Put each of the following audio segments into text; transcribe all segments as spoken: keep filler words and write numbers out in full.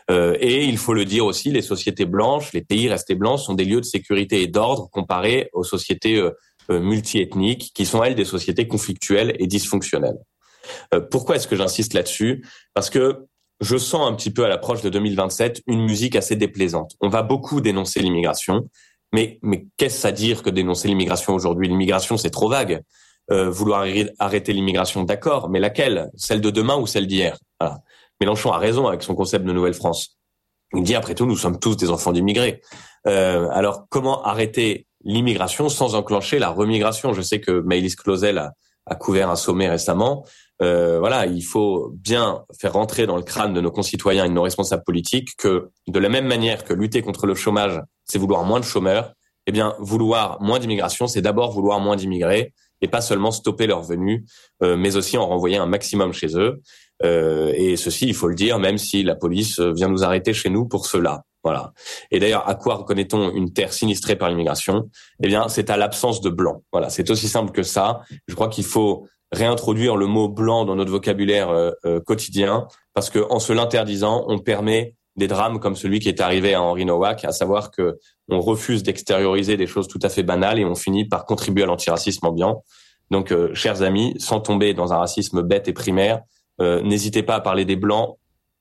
Euh, et il faut le dire aussi, les sociétés blanches, les pays restés blancs sont des lieux de sécurité et d'ordre comparés aux sociétés euh, euh, multiethniques qui sont, elles, des sociétés conflictuelles et dysfonctionnelles. Euh, pourquoi est-ce que j'insiste là-dessus ? Parce que je sens un petit peu à l'approche de deux mille vingt-sept une musique assez déplaisante. On va beaucoup dénoncer l'immigration, mais, mais qu'est-ce à dire que dénoncer l'immigration aujourd'hui ? L'immigration, c'est trop vague. Euh, vouloir arrêter l'immigration, d'accord, mais laquelle ? Celle de demain ou celle d'hier ? Voilà. Mélenchon a raison avec son concept de Nouvelle-France. Il dit, après tout, nous sommes tous des enfants d'immigrés. Euh, alors, comment arrêter l'immigration sans enclencher la remigration ? Je sais que Maëlys Clausel a, a couvert un sommet récemment. Euh, voilà, il faut bien faire rentrer dans le crâne de nos concitoyens et de nos responsables politiques que, de la même manière que lutter contre le chômage, c'est vouloir moins de chômeurs, eh bien, vouloir moins d'immigration, c'est d'abord vouloir moins d'immigrés et pas seulement stopper leur venue, euh, mais aussi en renvoyer un maximum chez eux. Euh, et ceci, il faut le dire, même si la police vient nous arrêter chez nous pour cela. Voilà. Et d'ailleurs, à quoi reconnaît-on une terre sinistrée par l'immigration ? Eh bien, c'est à l'absence de blanc. Voilà, c'est aussi simple que ça. Je crois qu'il faut réintroduire le mot blanc dans notre vocabulaire euh, euh, quotidien, parce que en se l'interdisant, on permet des drames comme celui qui est arrivé à Henri Nowak, à savoir que on refuse d'extérioriser des choses tout à fait banales et on finit par contribuer à l'antiracisme ambiant. Donc, euh, chers amis, sans tomber dans un racisme bête et primaire, euh, n'hésitez pas à parler des blancs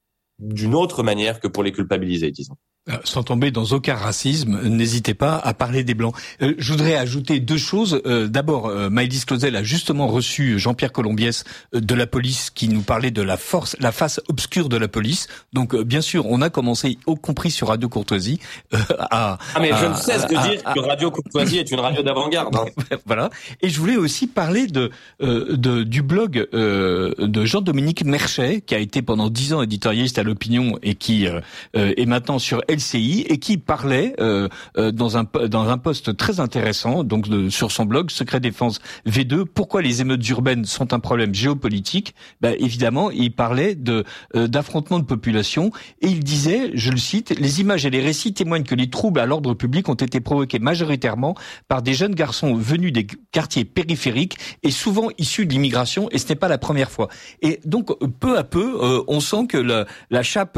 d'une autre manière que pour les culpabiliser, disons. Euh, sans tomber dans aucun racisme, n'hésitez pas à parler des Blancs. Euh, je voudrais ajouter deux choses. Euh, d'abord, euh, Maëlys Clausel a justement reçu Jean-Pierre Colombiès euh, de la police qui nous parlait de la force, la face obscure de la police. Donc, euh, bien sûr, on a commencé, y compris sur Radio Courtoisie, euh, à... Ah mais à, je ne cesse de à, dire à, que Radio Courtoisie est une radio d'avant-garde. Hein. Voilà. Et je voulais aussi parler de, euh, de du blog euh, de Jean-Dominique Merchet, qui a été pendant dix ans éditorialiste à l'Opinion et qui euh, euh, est maintenant sur L C I et qui parlait euh, euh, dans un dans un post très intéressant donc de, sur son blog Secret Défense V deux, pourquoi les émeutes urbaines sont un problème géopolitique. Ben, évidemment, il parlait de euh, d'affrontements de population et il disait, je le cite, les images et les récits témoignent que les troubles à l'ordre public ont été provoqués majoritairement par des jeunes garçons venus des quartiers périphériques et souvent issus de l'immigration, et ce n'est pas la première fois. Et donc peu à peu, euh, on sent que la, la chape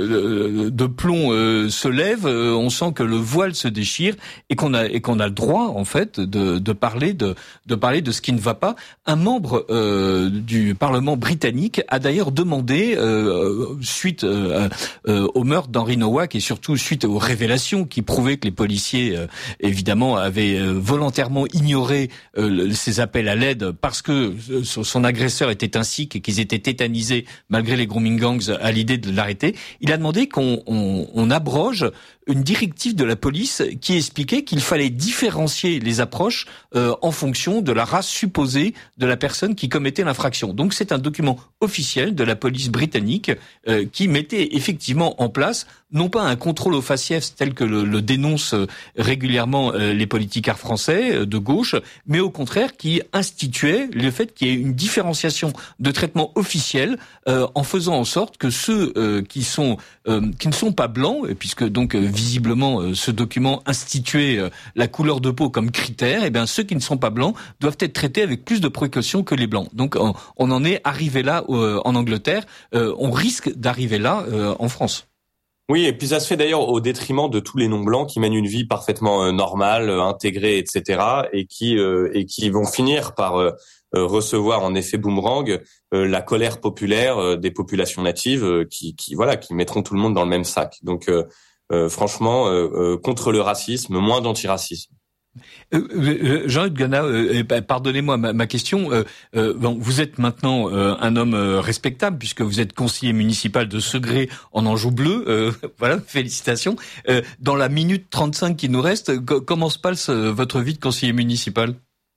euh, de plomb euh, se lève, euh, on sent que le voile se déchire et qu'on a et qu'on a le droit en fait de, de parler de de parler de ce qui ne va pas. Un membre euh, du Parlement britannique a d'ailleurs demandé euh, suite euh, euh, au meurtre d'Henri Nowak et surtout suite aux révélations qui prouvaient que les policiers euh, évidemment avaient euh, volontairement ignoré euh, ces appels à l'aide parce que euh, son agresseur était un sikh et qu'ils étaient tétanisés malgré les grooming gangs à l'idée de l'arrêter. Il a demandé qu'on on, on abroge une directive de la police qui expliquait qu'il fallait différencier les approches euh, en fonction de la race supposée de la personne qui commettait l'infraction. Donc c'est un document officiel de la police britannique euh, qui mettait effectivement en place non pas un contrôle au faciès tel que le, le dénoncent régulièrement euh, les politiciens français euh, de gauche, mais au contraire qui instituait le fait qu'il y ait une différenciation de traitement officiel euh, en faisant en sorte que ceux euh, qui sont euh, qui ne sont pas blancs, puisque donc euh, visiblement euh, ce document instituait euh, la couleur de peau comme critère, et bien ceux qui ne sont pas blancs doivent être traités avec plus de précautions que les blancs. Donc on, on en est arrivé là euh, en Angleterre, euh, on risque d'arriver là euh, en France. Oui, et puis ça se fait d'ailleurs au détriment de tous les non-blancs qui mènent une vie parfaitement euh, normale, euh, intégrée, et cetera, et qui euh, et qui vont finir par euh, euh, recevoir en effet boomerang euh, la colère populaire euh, des populations natives euh, qui, qui voilà, qui mettront tout le monde dans le même sac. Donc euh, euh, franchement, euh, euh, contre le racisme, moins d'antiracisme. Euh, euh, Jean-Luc Gana, euh, pardonnez-moi ma, ma question. Euh, euh, bon, vous êtes maintenant euh, un homme euh, respectable puisque vous êtes conseiller municipal de Segré en Anjou bleu. Euh, voilà, félicitations. Euh, dans la minute trente-cinq qui nous reste, co- comment se passe euh, votre vie de conseiller municipal ?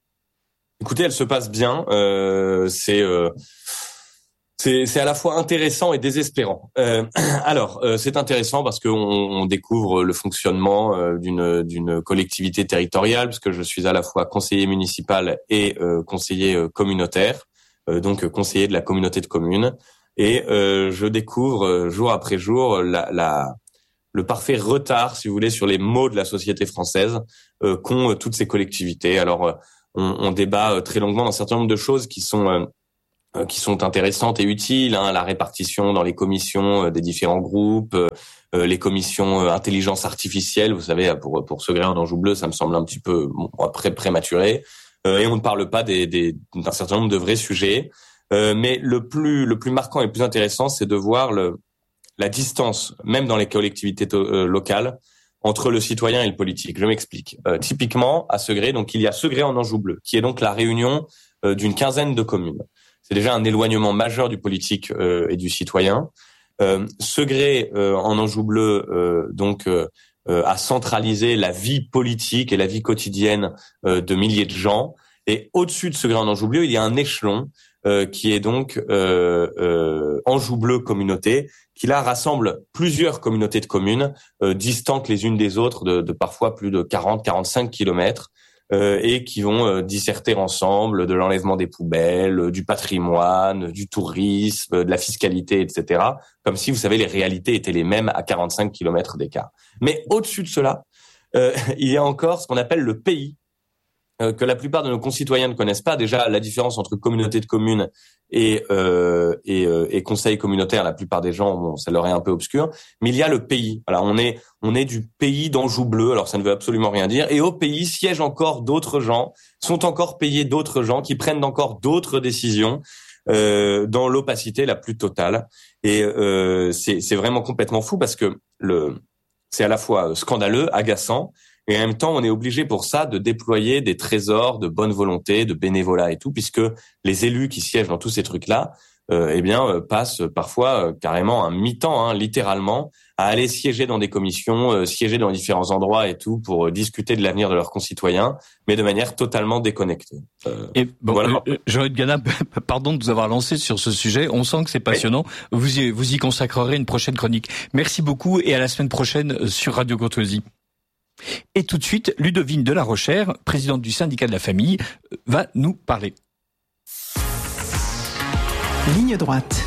Écoutez, elle se passe bien. Euh, c'est euh, c'est c'est à la fois intéressant et désespérant. Euh, alors, euh, c'est intéressant parce qu'on on découvre le fonctionnement euh, d'une d'une collectivité territoriale, parce que je suis à la fois conseiller municipal et euh, conseiller euh, communautaire, euh, donc conseiller de la communauté de communes, et euh, je découvre euh, jour après jour la, la le parfait retard, si vous voulez, sur les maux de la société française euh, qu'ont euh, toutes ces collectivités. Alors, euh, on, on débat euh, très longuement d'un certain nombre de choses qui sont euh, euh, qui sont intéressantes et utiles, hein, la répartition dans les commissions euh, des différents groupes, euh, euh, les commissions euh, intelligence artificielle, vous savez, pour pour Segré en Anjou bleu, ça me semble un petit peu bon, après prématuré. Euh, et on ne parle pas des, des, d'un certain nombre de vrais sujets. Euh, mais le plus le plus marquant et le plus intéressant, c'est de voir le la distance, même dans les collectivités to- euh, locales, entre le citoyen et le politique. Je m'explique. Euh, typiquement, à Segré, donc il y a Segré en Anjou bleu, qui est donc la réunion euh, d'une quinzaine de communes. C'est déjà un éloignement majeur du politique euh, et du citoyen. Euh, Segré euh, en Anjou bleu, euh, donc euh, euh, a centralisé la vie politique et la vie quotidienne euh, de milliers de gens. Et au-dessus de Segré en Anjou bleu, il y a un échelon euh, qui est donc euh, euh, Anjou bleu communauté, qui là rassemble plusieurs communautés de communes euh, distantes les unes des autres de, de parfois plus de quarante à quarante-cinq kilomètres euh, et qui vont euh, disserter ensemble de l'enlèvement des poubelles, euh, du patrimoine, du tourisme, de la fiscalité, et cetera. Comme si, vous savez, les réalités étaient les mêmes à quarante-cinq kilomètres d'écart. Mais au-dessus de cela, euh, il y a encore ce qu'on appelle le pays, euh, que la plupart de nos concitoyens ne connaissent pas. Déjà, la différence entre communauté de communes et, euh, et, euh, et conseil communautaire, la plupart des gens, bon, ça leur est un peu obscur. Mais il y a le pays. Voilà, on est, on est du pays d'Anjou bleu. Alors, ça ne veut absolument rien dire. Et au pays siègent encore d'autres gens, sont encore payés d'autres gens qui prennent encore d'autres décisions. Euh, dans l'opacité la plus totale. Et euh, c'est, c'est vraiment complètement fou parce que le, c'est à la fois scandaleux, agaçant, et en même temps, on est obligé pour ça de déployer des trésors de bonne volonté, de bénévolat et tout, puisque les élus qui siègent dans tous ces trucs-là, euh, eh bien, euh, passent parfois euh, carrément un mi-temps, hein, littéralement, à aller siéger dans des commissions, euh, siéger dans différents endroits et tout, pour euh, discuter de l'avenir de leurs concitoyens, mais de manière totalement déconnectée. Euh, et bon, voilà. euh, Jean-Yves Gana, pardon de vous avoir lancé sur ce sujet. On sent que c'est passionnant. Oui. Vous y, vous y consacrerez une prochaine chronique. Merci beaucoup et à la semaine prochaine sur Radio Courtoisie. Et tout de suite, Ludovine de la Rochère, présidente du syndicat de la famille, va nous parler. Ligne droite.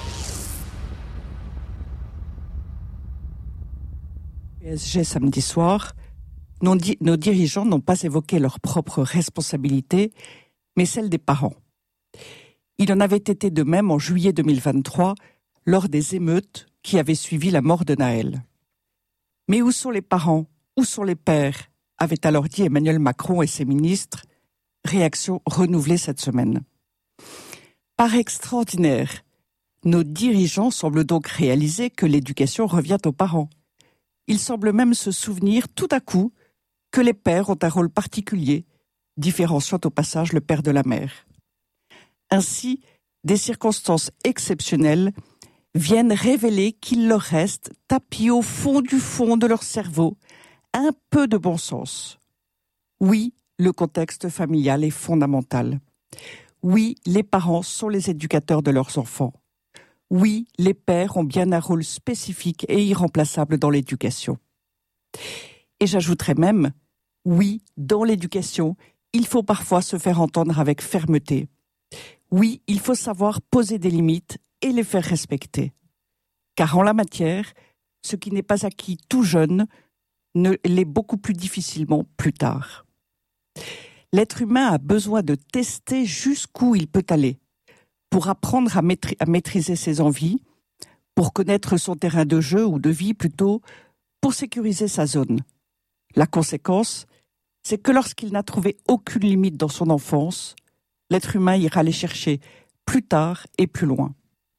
P S G samedi soir, nos, di- nos dirigeants n'ont pas évoqué leur propre responsabilité, mais celle des parents. Il en avait été de même en juillet deux mille vingt-trois, lors des émeutes qui avaient suivi la mort de Naël. Mais où sont les parents ? Où sont les pères ? Avait alors dit Emmanuel Macron et ses ministres. Réaction renouvelée cette semaine. Par extraordinaire, nos dirigeants semblent donc réaliser que l'éducation revient aux parents. Ils semblent même se souvenir tout à coup que les pères ont un rôle particulier, différenciant au passage le père de la mère. Ainsi, des circonstances exceptionnelles viennent révéler qu'il leur reste, tapis au fond du fond de leur cerveau, un peu de bon sens. Oui, le contexte familial est fondamental. Oui, les parents sont les éducateurs de leurs enfants. Oui, les pères ont bien un rôle spécifique et irremplaçable dans l'éducation. Et j'ajouterais même, oui, dans l'éducation, il faut parfois se faire entendre avec fermeté. Oui, il faut savoir poser des limites et les faire respecter. Car en la matière, ce qui n'est pas acquis tout jeune ne l'est beaucoup plus difficilement plus tard. L'être humain a besoin de tester jusqu'où il peut aller, pour apprendre à, maîtri- à maîtriser ses envies, pour connaître son terrain de jeu ou de vie plutôt, pour sécuriser sa zone. La conséquence, c'est que lorsqu'il n'a trouvé aucune limite dans son enfance, l'être humain ira les chercher plus tard et plus loin.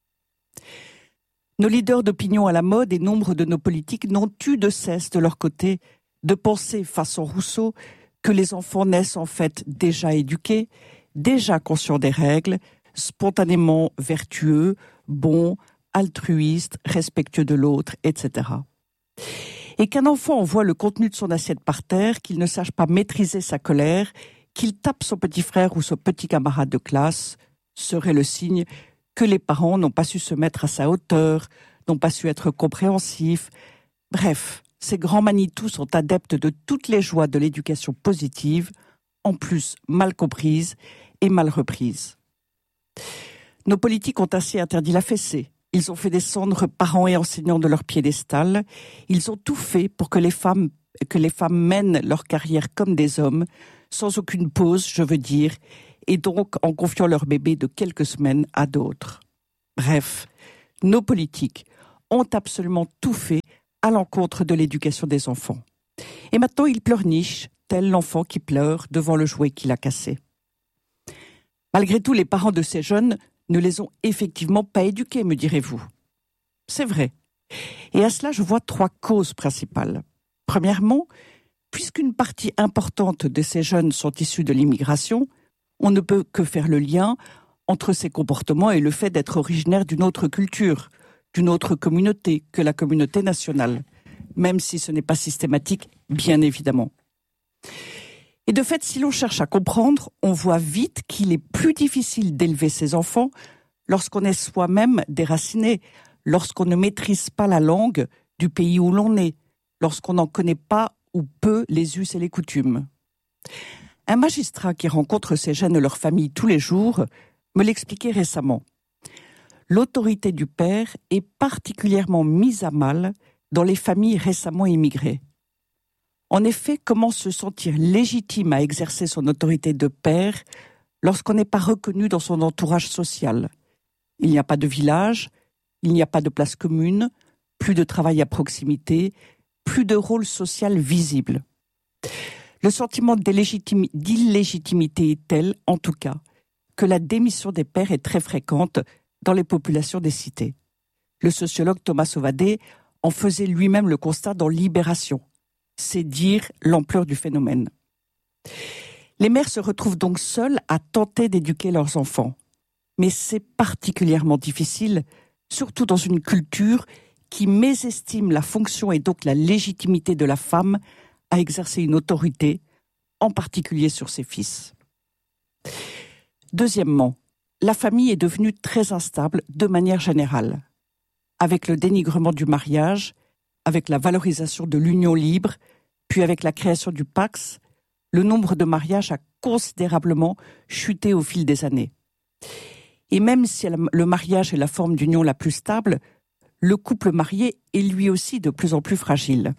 Nos leaders d'opinion à la mode et nombre de nos politiques n'ont eu de cesse de leur côté de penser, façon Rousseau, que les enfants naissent en fait déjà éduqués, déjà conscients des règles, spontanément vertueux, bons, altruistes, respectueux de l'autre, et cetera. Et qu'un enfant envoie le contenu de son assiette par terre, qu'il ne sache pas maîtriser sa colère, qu'il tape son petit frère ou son petit camarade de classe, serait le signe que les parents n'ont pas su se mettre à sa hauteur, n'ont pas su être compréhensifs. Bref, ces grands Manitou sont adeptes de toutes les joies de l'éducation positive, en plus mal comprises et mal reprises. Nos politiques ont ainsi interdit la fessée. Ils ont fait descendre parents et enseignants de leur piédestal. Ils ont tout fait pour que les femmes, que les femmes mènent leur carrière comme des hommes, sans aucune pause, je veux dire, et donc en confiant leur bébé de quelques semaines à d'autres. Bref, nos politiques ont absolument tout fait à l'encontre de l'éducation des enfants. Et maintenant, ils pleurnichent, tel l'enfant qui pleure devant le jouet qu'il a cassé. Malgré tout, les parents de ces jeunes ne les ont effectivement pas éduqués, me direz-vous. C'est vrai. Et à cela, je vois trois causes principales. Premièrement, puisqu'une partie importante de ces jeunes sont issus de l'immigration, on ne peut que faire le lien entre ces comportements et le fait d'être originaire d'une autre culture, d'une autre communauté que la communauté nationale, même si ce n'est pas systématique, bien évidemment. Et de fait, si l'on cherche à comprendre, on voit vite qu'il est plus difficile d'élever ses enfants lorsqu'on est soi-même déraciné, lorsqu'on ne maîtrise pas la langue du pays où l'on est, lorsqu'on n'en connaît pas ou peu les us et les coutumes. Un magistrat qui rencontre ces jeunes et leurs familles tous les jours me l'expliquait récemment. L'autorité du père est particulièrement mise à mal dans les familles récemment immigrées. En effet, comment se sentir légitime à exercer son autorité de père lorsqu'on n'est pas reconnu dans son entourage social ? Il n'y a pas de village, il n'y a pas de place commune, plus de travail à proximité, plus de rôle social visible. Le sentiment d'illégitimité est tel, en tout cas, que la démission des pères est très fréquente dans les populations des cités. Le sociologue Thomas Sauvadet en faisait lui-même le constat dans Libération. C'est dire l'ampleur du phénomène. Les mères se retrouvent donc seules à tenter d'éduquer leurs enfants. Mais c'est particulièrement difficile, surtout dans une culture qui mésestime la fonction et donc la légitimité de la femme à exercer une autorité, en particulier sur ses fils. Deuxièmement, la famille est devenue très instable de manière générale. Avec le dénigrement du mariage, avec la valorisation de l'union libre, puis avec la création du Pacs, le nombre de mariages a considérablement chuté au fil des années. Et même si le mariage est la forme d'union la plus stable, le couple marié est lui aussi de plus en plus fragile.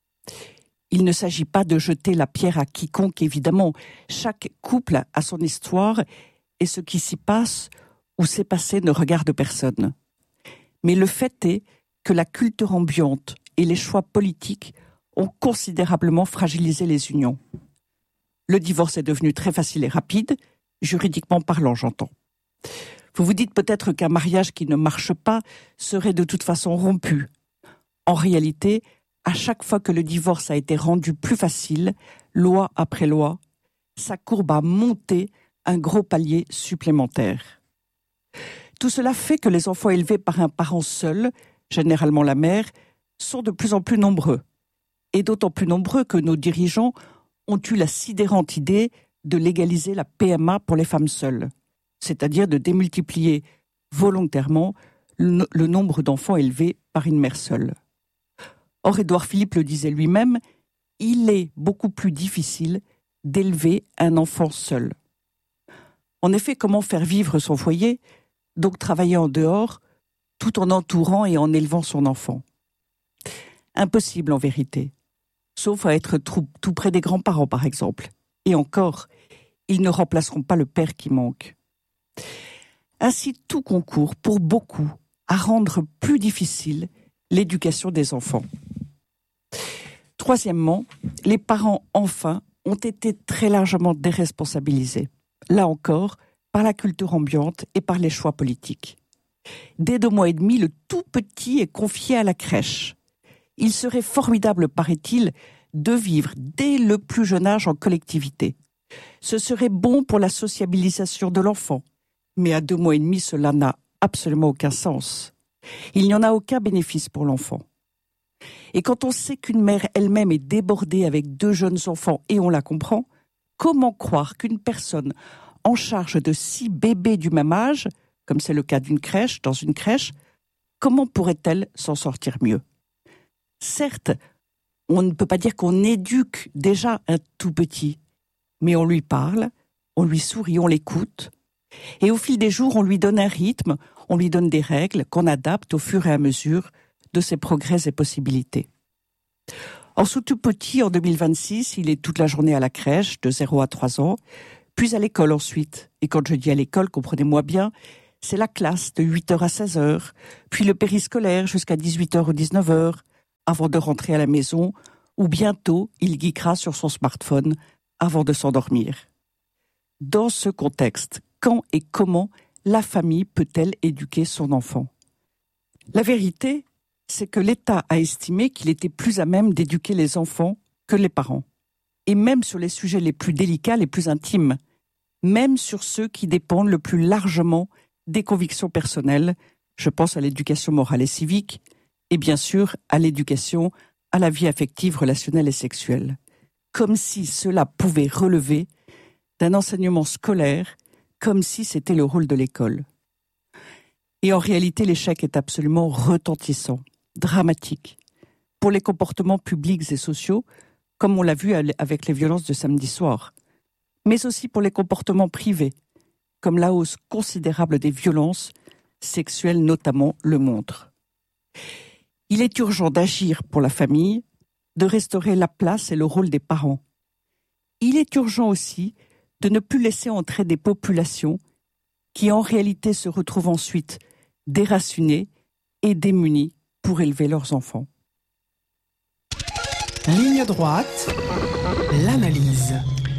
Il ne s'agit pas de jeter la pierre à quiconque, évidemment. Chaque couple a son histoire et ce qui s'y passe ou s'est passé ne regarde personne. Mais le fait est que la culture ambiante et les choix politiques ont considérablement fragilisé les unions. Le divorce est devenu très facile et rapide, juridiquement parlant, j'entends. Vous vous dites peut-être qu'un mariage qui ne marche pas serait de toute façon rompu. En réalité, à chaque fois que le divorce a été rendu plus facile, loi après loi, sa courbe a monté un gros palier supplémentaire. Tout cela fait que les enfants élevés par un parent seul, généralement la mère, sont de plus en plus nombreux. Et d'autant plus nombreux que nos dirigeants ont eu la sidérante idée de légaliser la P M A pour les femmes seules, c'est-à-dire de démultiplier volontairement le, le nombre d'enfants élevés par une mère seule. Or, Édouard Philippe le disait lui-même, il est beaucoup plus difficile d'élever un enfant seul. En effet, comment faire vivre son foyer, donc travailler en dehors, tout en entourant et en élevant son enfant ? Impossible en vérité, sauf à être tout, tout près des grands-parents par exemple. Et encore, ils ne remplaceront pas le père qui manque. Ainsi, tout concourt pour beaucoup à rendre plus difficile l'éducation des enfants. Troisièmement, les parents, enfin, ont été très largement déresponsabilisés. Là encore, par la culture ambiante et par les choix politiques. Dès deux mois et demi, le tout petit est confié à la crèche. Il serait formidable, paraît-il, de vivre dès le plus jeune âge en collectivité. Ce serait bon pour la sociabilisation de l'enfant. Mais à deux mois et demi, cela n'a absolument aucun sens. Il n'y en a aucun bénéfice pour l'enfant. Et quand on sait qu'une mère elle-même est débordée avec deux jeunes enfants, et on la comprend, comment croire qu'une personne en charge de six bébés du même âge, comme c'est le cas d'une crèche, dans une crèche, comment pourrait-elle s'en sortir mieux ? Certes, on ne peut pas dire qu'on éduque déjà un tout petit, mais on lui parle, on lui sourit, on l'écoute, et au fil des jours, on lui donne un rythme, on lui donne des règles qu'on adapte au fur et à mesure de ses progrès et possibilités. Or, ce tout petit, en deux mille vingt-six, il est toute la journée à la crèche, de zéro à trois ans, puis à l'école ensuite. Et quand je dis à l'école, comprenez-moi bien, c'est la classe de huit heures à seize heures, puis le périscolaire jusqu'à dix-huit heures ou dix-neuf heures, avant de rentrer à la maison, où bientôt il geekera sur son smartphone avant de s'endormir. Dans ce contexte, quand et comment la famille peut-elle éduquer son enfant ? La vérité, c'est que l'État a estimé qu'il était plus à même d'éduquer les enfants que les parents. Et même sur les sujets les plus délicats, les plus intimes, même sur ceux qui dépendent le plus largement des convictions personnelles, je pense à l'éducation morale et civique, et bien sûr à l'éducation à la vie affective, relationnelle et sexuelle. Comme si cela pouvait relever d'un enseignement scolaire, comme si c'était le rôle de l'école. Et en réalité, l'échec est absolument retentissant, dramatique, pour les comportements publics et sociaux, comme on l'a vu avec les violences de samedi soir, mais aussi pour les comportements privés, comme la hausse considérable des violences sexuelles notamment le montre. Il est urgent d'agir pour la famille, de restaurer la place et le rôle des parents. Il est urgent aussi de ne plus laisser entrer des populations qui en réalité se retrouvent ensuite déracinées et démunies pour élever leurs enfants. Ligne droite, l'analyse.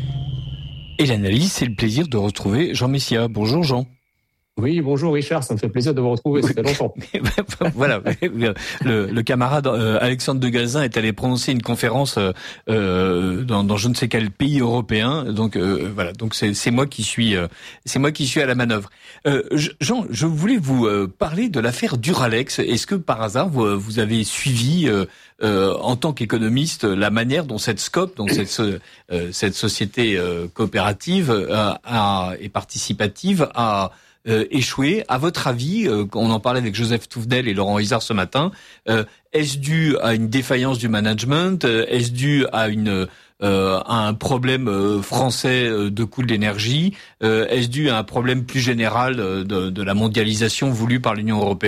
Et l'analyse, c'est le plaisir de retrouver Jean Messia. Bonjour Jean. Oui, bonjour Richard, ça me fait plaisir de vous retrouver, ça fait longtemps. Voilà, le, le camarade euh, Alexandre de Gazin est allé prononcer une conférence euh, dans, dans je ne sais quel pays européen, donc euh, voilà, donc c'est, c'est moi qui suis, euh, c'est moi qui suis à la manœuvre. Euh, Jean, je voulais vous euh, parler de l'affaire Duralex. Est-ce que par hasard vous, vous avez suivi euh, euh, en tant qu'économiste la manière dont cette SCOP, donc cette, euh, cette société euh, coopérative euh, a, et participative a Euh, échoué. À votre avis, euh, on en parlait avec Joseph Touvenel et Laurent Isard ce matin, euh, est-ce dû à une défaillance du management ? euh, Est-ce dû à une euh, à un problème euh, français euh, de coût de l'énergie ? euh, Est-ce dû à un problème plus général euh, de, de la mondialisation voulue par l'Union européenne ?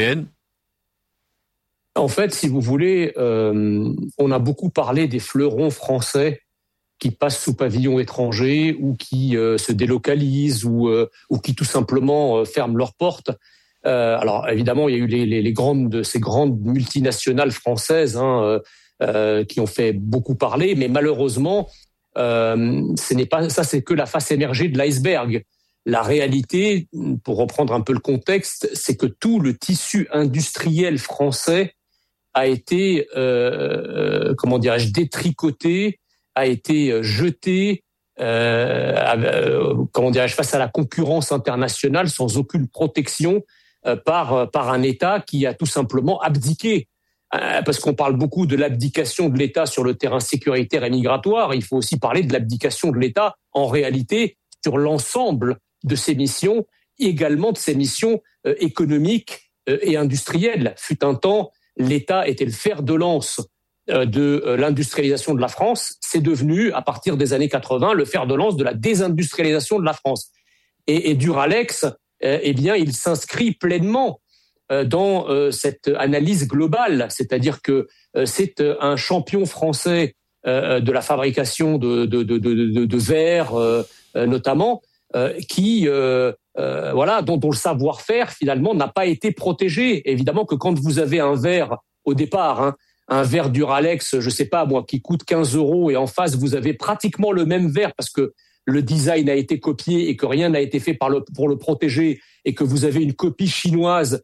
En fait, si vous voulez, euh, on a beaucoup parlé des fleurons français qui passent sous pavillon étranger ou qui euh, se délocalisent ou, euh, ou qui tout simplement euh, ferment leurs portes. Euh, alors évidemment, il y a eu les, les, les grandes, ces grandes multinationales françaises hein, euh, euh, qui ont fait beaucoup parler, mais malheureusement, euh, ce n'est pas ça, c'est que la face émergée de l'iceberg. La réalité, pour reprendre un peu le contexte, c'est que tout le tissu industriel français a été, euh, comment dirais-je, détricoté, a été jeté, euh, euh, comment dirais-je, face à la concurrence internationale sans aucune protection euh, par par un État qui a tout simplement abdiqué. Euh, parce qu'on parle beaucoup de l'abdication de l'État sur le terrain sécuritaire et migratoire, il faut aussi parler de l'abdication de l'État en réalité sur l'ensemble de ses missions, également de ses missions euh, économiques euh, et industrielles. Fut un temps, l'État était le fer de lance de l'industrialisation de la France, c'est devenu, à partir des années quatre-vingts, le fer de lance de la désindustrialisation de la France. Et, et Duralex, euh, eh bien, il s'inscrit pleinement euh, dans euh, cette analyse globale, c'est-à-dire que euh, c'est un champion français euh, de la fabrication de, de, de, de, de verre, euh, notamment, euh, qui, euh, euh, voilà, dont, dont le savoir-faire finalement n'a pas été protégé. Évidemment que quand vous avez un verre au départ, hein, un verre Duralex, je sais pas moi, qui coûte quinze euros et en face vous avez pratiquement le même verre parce que le design a été copié et que rien n'a été fait par le, pour le protéger et que vous avez une copie chinoise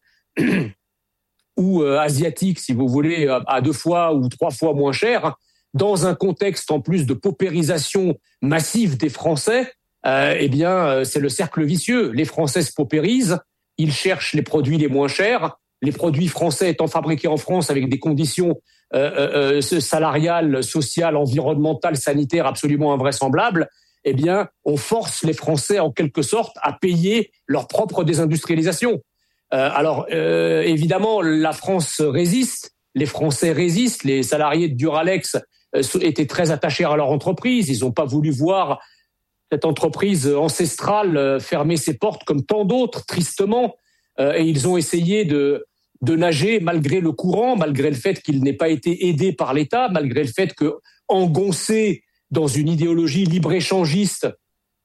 ou euh, asiatique, si vous voulez, à deux fois ou trois fois moins cher, dans un contexte en plus de paupérisation massive des Français, euh, eh bien c'est le cercle vicieux. Les Français se paupérisent, ils cherchent les produits les moins chers. Les produits français étant fabriqués en France avec des conditions euh, euh, salariales, sociales, environnementales, sanitaires absolument invraisemblables, eh bien, on force les Français en quelque sorte à payer leur propre désindustrialisation. Euh, alors, euh, évidemment, la France résiste, les Français résistent, les salariés de Duralex euh, étaient très attachés à leur entreprise, ils n'ont pas voulu voir cette entreprise ancestrale euh, fermer ses portes comme tant d'autres, tristement, euh, et ils ont essayé de de nager malgré le courant, malgré le fait qu'il n'ait pas été aidé par l'État, malgré le fait que, engoncé dans une idéologie libre-échangiste,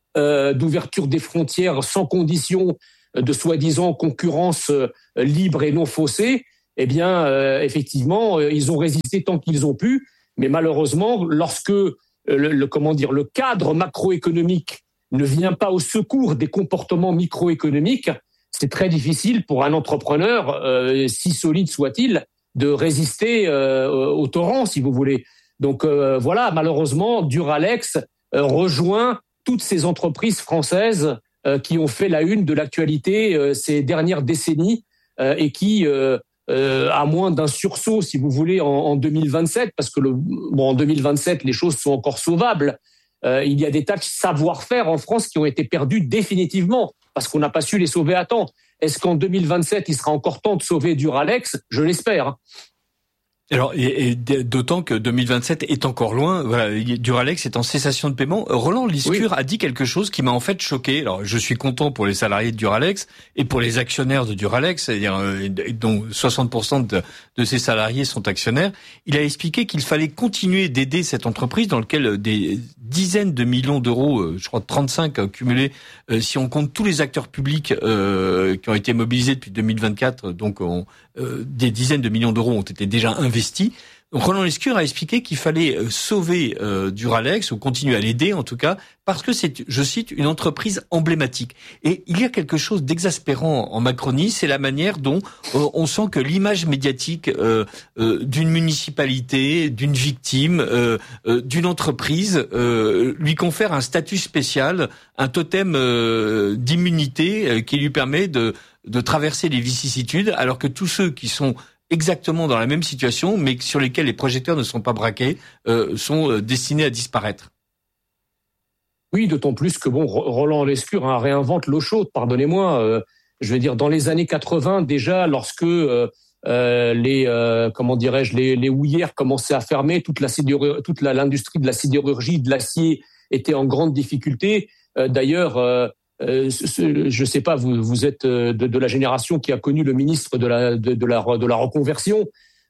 euh, d'ouverture des frontières sans condition, de soi-disant concurrence euh, libre et non faussée, eh bien, euh, effectivement, euh, ils ont résisté tant qu'ils ont pu. Mais malheureusement, lorsque euh, le, le, comment dire, le cadre macroéconomique ne vient pas au secours des comportements microéconomiques, c'est très difficile pour un entrepreneur, euh, si solide soit-il, de résister euh, au torrent, si vous voulez. Donc euh, voilà, malheureusement, Duralex euh, rejoint toutes ces entreprises françaises euh, qui ont fait la une de l'actualité euh, ces dernières décennies euh, et qui, euh, euh, à moins d'un sursaut, si vous voulez, en, en deux mille vingt-sept, parce que le, bon, en deux mille vingt-sept, les choses sont encore sauvables. Euh, il y a des tas de savoir-faire en France qui ont été perdus définitivement parce qu'on n'a pas su les sauver à temps. Est-ce qu'en deux mille vingt-sept, il sera encore temps de sauver Duralex ? Je l'espère. Alors, et, et d'autant que deux mille vingt-sept est encore loin. Voilà, Duralex est en cessation de paiement. Roland Lescure oui. a dit quelque chose qui m'a en fait choqué. Alors, je suis content pour les salariés de Duralex et pour les actionnaires de Duralex, c'est-à-dire euh, dont soixante pour cent de, de ces salariés sont actionnaires. Il a expliqué qu'il fallait continuer d'aider cette entreprise dans laquelle des dizaines de millions d'euros, euh, je crois trente-cinq cumulés, euh, si on compte tous les acteurs publics euh, qui ont été mobilisés depuis deux mille vingt-quatre, donc on, euh, des dizaines de millions d'euros ont été déjà investis. Roland Lescure a expliqué qu'il fallait sauver euh, Duralex, ou continuer à l'aider en tout cas, parce que c'est, je cite, une entreprise emblématique. Et il y a quelque chose d'exaspérant en Macronie, c'est la manière dont euh, on sent que l'image médiatique euh, euh, d'une municipalité, d'une victime, euh, euh, d'une entreprise euh, lui confère un statut spécial, un totem euh, d'immunité euh, qui lui permet de, de traverser les vicissitudes, alors que tous ceux qui sont exactement dans la même situation, mais sur lesquels les projecteurs ne sont pas braqués, euh, sont euh, destinés à disparaître. Oui, d'autant plus que bon, Roland Lescure hein, réinvente l'eau chaude, pardonnez-moi. Euh, je veux dire, dans les années quatre-vingts, déjà, lorsque euh, euh, les, euh, comment dirais-je, les, les houillères commençaient à fermer, toute la sidérur- toute la, l'industrie de la sidérurgie, de l'acier était en grande difficulté. Euh, d'ailleurs, euh, Euh, je ne sais pas, vous, vous êtes de, de la génération qui a connu le ministre de la, de, de la, de la reconversion.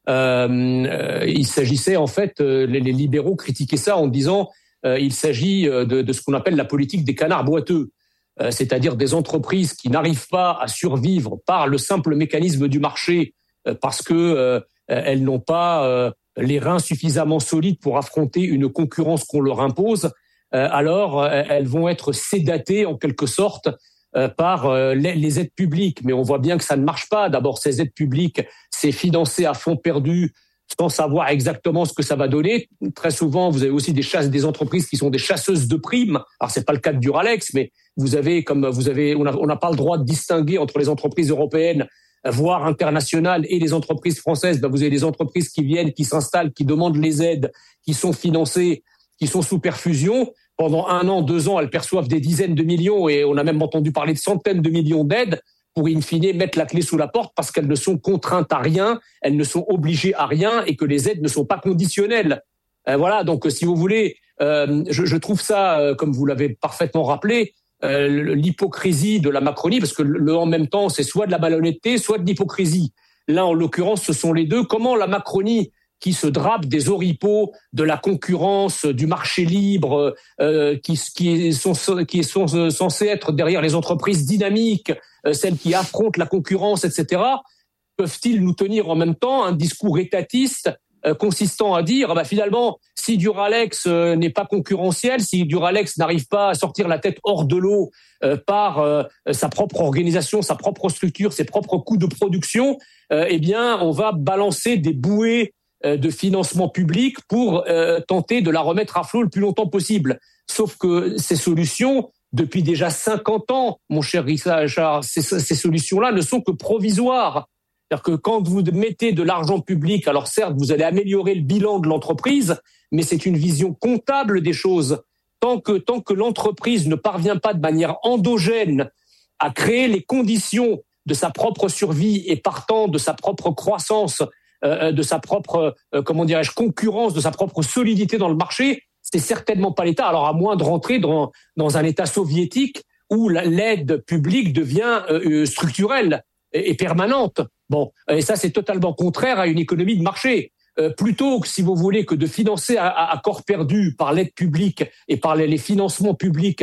Euh, il s'agissait en fait, les, les libéraux critiquaient ça en disant euh, il s'agit de, de ce qu'on appelle la politique des canards boiteux, euh, c'est-à-dire des entreprises qui n'arrivent pas à survivre par le simple mécanisme du marché euh, parce que euh, elles n'ont pas euh, les reins suffisamment solides pour affronter une concurrence qu'on leur impose. Alors, elles vont être sédatées en quelque sorte par les aides publiques. Mais on voit bien que ça ne marche pas. D'abord, ces aides publiques, c'est financé à fond perdu sans savoir exactement ce que ça va donner. Très souvent, vous avez aussi des chasses, des entreprises qui sont des chasseuses de primes. Alors, c'est pas le cas de Duralex, mais vous avez, comme vous avez, on n'a on n'a pas le droit de distinguer entre les entreprises européennes, voire internationales, et les entreprises françaises. Ben, vous avez des entreprises qui viennent, qui s'installent, qui demandent les aides, qui sont financées, qui sont sous perfusion. Pendant un an, deux ans, elles perçoivent des dizaines de millions et on a même entendu parler de centaines de millions d'aides pour, in fine, mettre la clé sous la porte parce qu'elles ne sont contraintes à rien, elles ne sont obligées à rien et que les aides ne sont pas conditionnelles. Euh, voilà, donc si vous voulez, euh, je, je trouve ça, euh, comme vous l'avez parfaitement rappelé, euh, l'hypocrisie de la Macronie, parce que le en même temps, c'est soit de la malhonnêteté, soit de l'hypocrisie. Là, en l'occurrence, ce sont les deux. Comment la Macronie, qui se drape des oripeaux de la concurrence, du marché libre, euh, qui, qui, sont, qui sont censés être derrière les entreprises dynamiques, euh, celles qui affrontent la concurrence, et cetera, peuvent-ils nous tenir en même temps un discours étatiste euh, consistant à dire, bah, finalement, si Duralex euh, n'est pas concurrentiel, si Duralex n'arrive pas à sortir la tête hors de l'eau euh, par euh, sa propre organisation, sa propre structure, ses propres coûts de production, euh, eh bien, on va balancer des bouées de financement public pour euh, tenter de la remettre à flot le plus longtemps possible. Sauf que ces solutions, depuis déjà cinquante ans, mon cher Richard, ces, ces solutions-là ne sont que provisoires. C'est-à-dire que quand vous mettez de l'argent public, alors certes, vous allez améliorer le bilan de l'entreprise, mais c'est une vision comptable des choses. Tant que, tant que l'entreprise ne parvient pas de manière endogène à créer les conditions de sa propre survie et partant de sa propre croissance, Euh, de sa propre, euh, comment dirais-je, concurrence, de sa propre solidité dans le marché, c'est certainement pas l'État. Alors à moins de rentrer dans, dans un État soviétique où la, l'aide publique devient euh, structurelle et, et permanente. Bon, et ça c'est totalement contraire à une économie de marché. Euh, plutôt que, si vous voulez, que de financer à, à, à corps perdu par l'aide publique et par les, les financements publics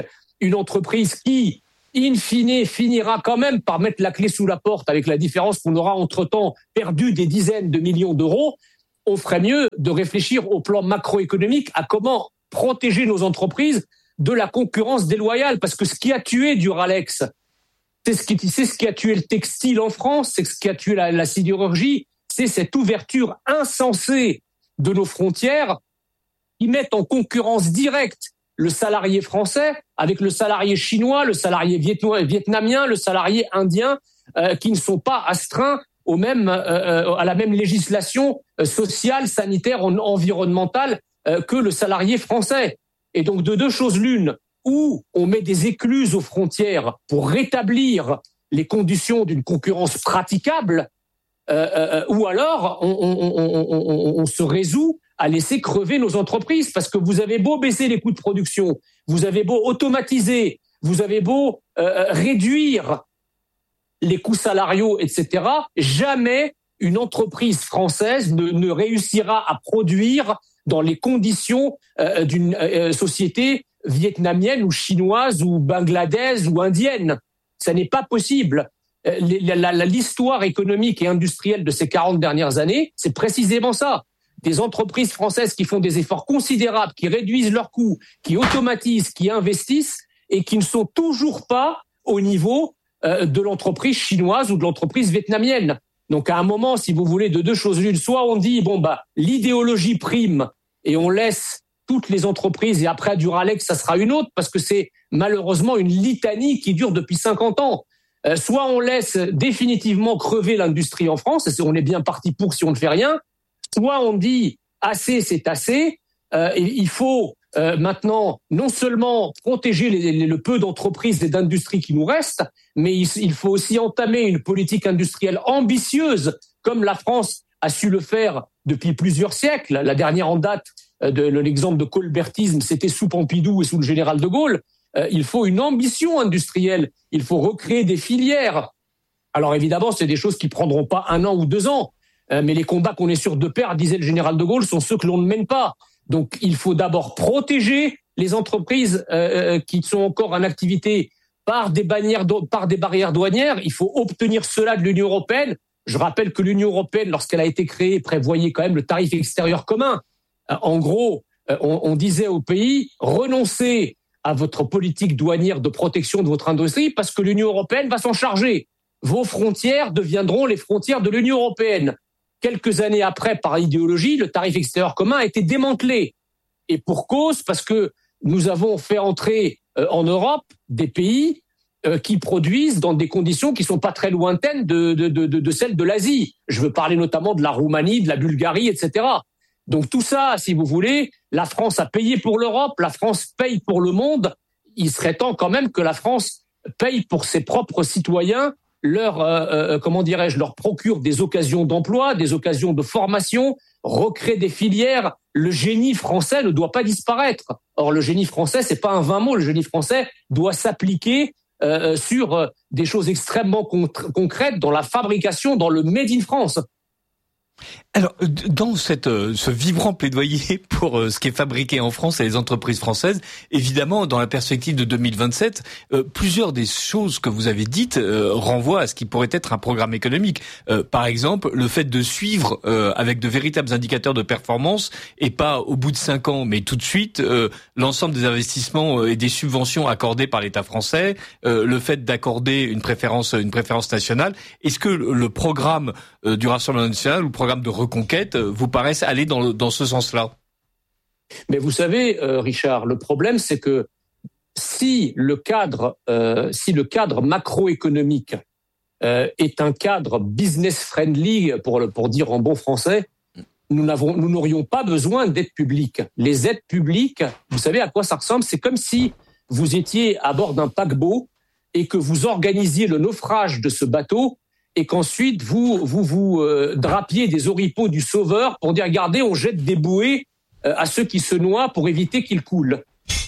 une entreprise qui, in fine, finira quand même par mettre la clé sous la porte, avec la différence qu'on aura entre-temps perdu des dizaines de millions d'euros, on ferait mieux de réfléchir au plan macroéconomique à comment protéger nos entreprises de la concurrence déloyale. Parce que ce qui a tué Duralex, c'est ce qui, c'est ce qui a tué le textile en France, c'est ce qui a tué la, la sidérurgie, c'est cette ouverture insensée de nos frontières qui mettent en concurrence directe le salarié français avec le salarié chinois, le salarié vietnamien, le salarié indien, euh, qui ne sont pas astreints au même, euh, à la même législation sociale, sanitaire, environnementale euh, que le salarié français. Et donc de deux choses l'une, où on met des écluses aux frontières pour rétablir les conditions d'une concurrence praticable, euh, euh, ou alors on, on, on, on, on se résout à laisser crever nos entreprises, parce que vous avez beau baisser les coûts de production, vous avez beau automatiser, vous avez beau euh, réduire les coûts salariaux, et cetera, jamais une entreprise française ne, ne réussira à produire dans les conditions euh, d'une euh, société vietnamienne ou chinoise ou bangladaise ou indienne. Ça n'est pas possible. Euh, la, la, la, l'histoire économique et industrielle de ces quarante dernières années, c'est précisément ça. Des entreprises françaises qui font des efforts considérables, qui réduisent leurs coûts, qui automatisent, qui investissent et qui ne sont toujours pas au niveau euh, de l'entreprise chinoise ou de l'entreprise vietnamienne. Donc à un moment, si vous voulez, de deux choses l'une, soit on dit bon bah l'idéologie prime et on laisse toutes les entreprises et après Duralex ça sera une autre, parce que c'est malheureusement une litanie qui dure depuis cinquante ans. Euh, soit on laisse définitivement crever l'industrie en France, et on est bien parti pour si on ne fait rien. Soit on dit assez, c'est assez. Euh, et il faut euh, maintenant non seulement protéger les, les, le peu d'entreprises et d'industries qui nous restent, mais il, il faut aussi entamer une politique industrielle ambitieuse, comme la France a su le faire depuis plusieurs siècles. La dernière en date de, de l'exemple de colbertisme, c'était sous Pompidou et sous le général de Gaulle. Euh, il faut une ambition industrielle. Il faut recréer des filières. Alors évidemment, c'est des choses qui prendront pas un an ou deux ans. Euh, mais les combats qu'on est sûr de perdre, disait le général de Gaulle, sont ceux que l'on ne mène pas. Donc il faut d'abord protéger les entreprises euh, qui sont encore en activité par des bannières, par des barrières douanières. Il faut obtenir cela de l'Union européenne. Je rappelle que l'Union européenne, lorsqu'elle a été créée, prévoyait quand même le tarif extérieur commun. Euh, en gros, euh, on, on disait aux pays, renoncez à votre politique douanière de protection de votre industrie parce que l'Union européenne va s'en charger. Vos frontières deviendront les frontières de l'Union européenne. Quelques années après, par idéologie, le tarif extérieur commun a été démantelé. Et pour cause, parce que nous avons fait entrer euh, en Europe des pays euh, qui produisent dans des conditions qui sont pas très lointaines de, de, de, de celles de l'Asie. Je veux parler notamment de la Roumanie, de la Bulgarie, et cetera. Donc tout ça, si vous voulez, la France a payé pour l'Europe, la France paye pour le monde. Il serait temps quand même que la France paye pour ses propres citoyens, leur, euh, euh, comment dirais-je, leur procure des occasions d'emploi, des occasions de formation, recrée des filières. Le génie français ne doit pas disparaître. Or, le génie français, c'est pas un vain mot. Le génie français doit s'appliquer euh, sur euh, des choses extrêmement con- concrètes dans la fabrication, dans le Made in France. Alors, dans cette, ce vibrant plaidoyer pour ce qui est fabriqué en France et les entreprises françaises, évidemment, dans la perspective de deux mille vingt-sept, euh, plusieurs des choses que vous avez dites euh, renvoient à ce qui pourrait être un programme économique. Euh, par exemple, le fait de suivre euh, avec de véritables indicateurs de performance et pas au bout de cinq ans, mais tout de suite, euh, l'ensemble des investissements et des subventions accordées par l'État français, euh, le fait d'accorder une préférence, une préférence nationale. Est-ce que le programme euh, du Rassemblement national ou le programme de reconquête vous paraissent aller dans, le, dans ce sens-là? Mais vous savez, euh, Richard, le problème, c'est que si le cadre, euh, si le cadre macroéconomique euh, est un cadre business-friendly, pour, pour dire en bon français, nous n'avons, nous n'aurions pas besoin d'aides publiques. Les aides publiques, vous savez à quoi ça ressemble? C'est comme si vous étiez à bord d'un paquebot et que vous organisiez le naufrage de ce bateau et qu'ensuite vous vous vous euh, drapiez des oripeaux du sauveur pour dire regardez, on jette des bouées euh, à ceux qui se noient pour éviter qu'ils coulent.